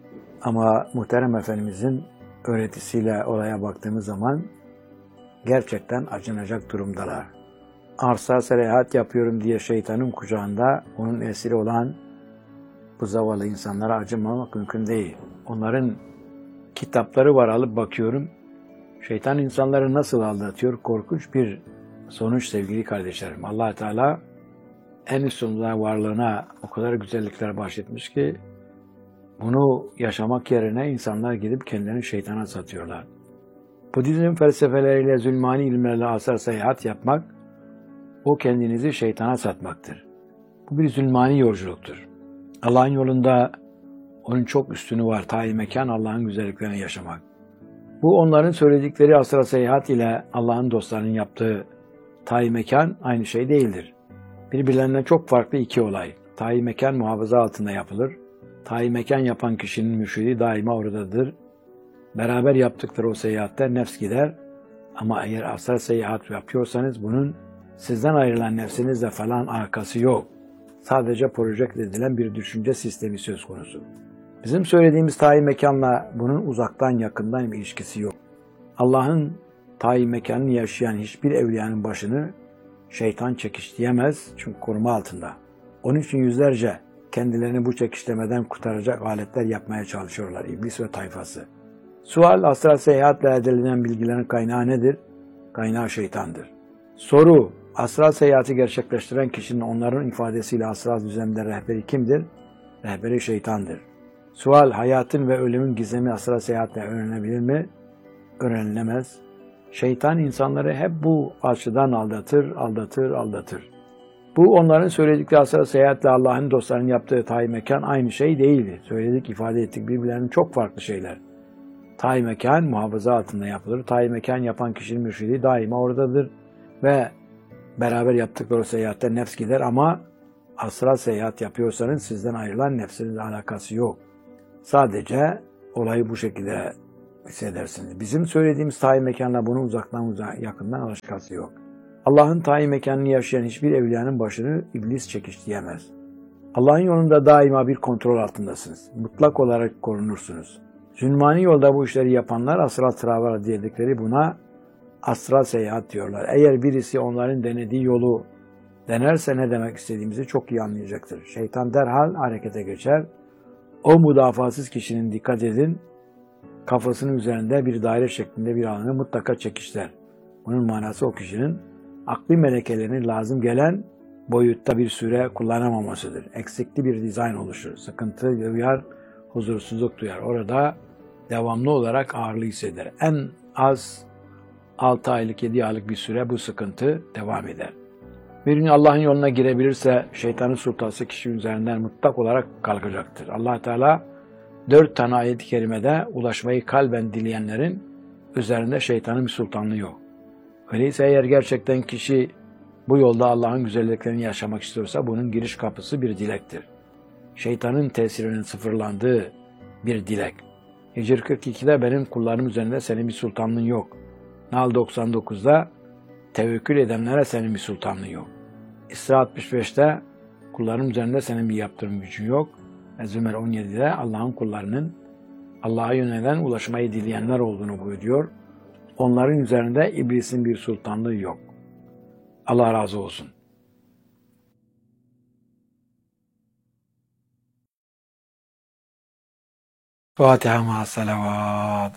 Ama Muhterem Efendimizin öğretisiyle olaya baktığımız zaman gerçekten acınacak durumdalar. Astral seyahat yapıyorum diye şeytanın kucağında onun esiri olan bu zavallı insanlara acımamak mümkün değil. Onların kitapları var, alıp bakıyorum. Şeytan insanları nasıl aldatıyor? Korkunç bir sonuç sevgili kardeşlerim. Allah Teala en üstünde varlığına o kadar güzellikler bahşetmiş ki bunu yaşamak yerine insanlar gidip kendilerini şeytana satıyorlar. Budizm felsefeleriyle, zulmani ilimlerle astral seyahat yapmak, o kendinizi şeytana satmaktır. Bu bir zulmani yolculuktur. Allah'ın yolunda onun çok üstünü var. Ta-i mekan Allah'ın güzelliklerini yaşamak. Bu onların söyledikleri astral seyahat ile Allah'ın dostlarının yaptığı ta-i mekan aynı şey değildir. Birbirlerinden çok farklı iki olay. Ta-i mekan muhafaza altında yapılır. Ta-i mekan yapan kişinin mürşidi daima oradadır. Beraber yaptıkları o seyahatte nefs gider. Ama eğer astral seyahat yapıyorsanız bunun sizden ayrılan nefsinizle falan alakası yok. Sadece projekte edilen bir düşünce sistemi söz konusu. Bizim söylediğimiz ta-i mekanla bunun uzaktan yakından bir ilişkisi yok. Allah'ın ta-i mekanını yaşayan hiçbir evliyanın başını şeytan çekişleyemez çünkü koruma altında. Onun için yüzlerce kendilerini bu çekişlemeden kurtaracak aletler yapmaya çalışıyorlar iblis ve tayfası. Sual, astral seyahatle elde edilen bilgilerin kaynağı nedir? Kaynağı şeytandır. Soru, astral seyahati gerçekleştiren kişinin onların ifadesiyle astral düzlemde rehberi kimdir? Rehberi şeytandır. Sual, hayatın ve ölümün gizemi astral seyahatle öğrenebilir mi? Öğrenilemez. Şeytan insanları hep bu açıdan aldatır. Bu onların söyledikleri astral seyahatle Allah'ın dostlarının yaptığı ta-i mekan aynı şey değildir. Söyledik, ifade ettik, birbirlerinin çok farklı şeyler. Ta-i mekan muhafaza altında yapılır. Ta-i mekan yapan kişinin mürşidi daima oradadır. Ve beraber yaptıkları seyahatte nefs gider ama astral seyahat yapıyorsanız sizden ayrılan nefsinizle alakası yok. Sadece olayı bu şekilde hissedersiniz. Bizim söylediğimiz tayin mekanla bunun uzaktan yakından alakası yok. Allah'ın tayin mekanını yaşayan hiçbir evliyanın başını iblis çekişleyemez. Allah'ın yolunda daima bir kontrol altındasınız. Mutlak olarak korunursunuz. Zülmani yolda bu işleri yapanlar astral travel dedikleri buna astral seyahat diyorlar. Eğer birisi onların denediği yolu denerse ne demek istediğimizi çok iyi anlayacaktır. Şeytan derhal harekete geçer. O müdafasız kişinin, dikkat edin, kafasının üzerinde bir daire şeklinde bir alanı mutlaka çekişler. Bunun manası o kişinin akli melekelerini lazım gelen boyutta bir süre kullanamamasıdır. Eksikli bir dizayn oluşur. Sıkıntı duyar, huzursuzluk duyar. Orada devamlı olarak ağırlığı hisseder. En az 6 aylık, 7 aylık bir süre bu sıkıntı devam eder. Bir gün Allah'ın yoluna girebilirse şeytanın sultası kişi üzerinden mutlak olarak kalkacaktır. Allah Teala 4 tane ayet-i kerimede ulaşmayı kalben dileyenlerin üzerinde şeytanın bir sultanlığı yok. Öyleyse eğer gerçekten kişi bu yolda Allah'ın güzelliklerini yaşamak istiyorsa bunun giriş kapısı bir dilektir. Şeytanın tesirinin sıfırlandığı bir dilek. Hicr 42'de benim kullarım üzerinde senin bir sultanlığın yok. Nal 99'da tevekkül edenlere senin bir sultanlığın yok. İsra 65'te kulların üzerinde senin bir yaptırım gücün yok. Ve Zümer 17'de Allah'ın kullarının Allah'a yönelen ulaşmayı dileyenler olduğunu buyuruyor. Onların üzerinde iblisin bir sultanlığı yok. Allah razı olsun. Fatiha ma salavat.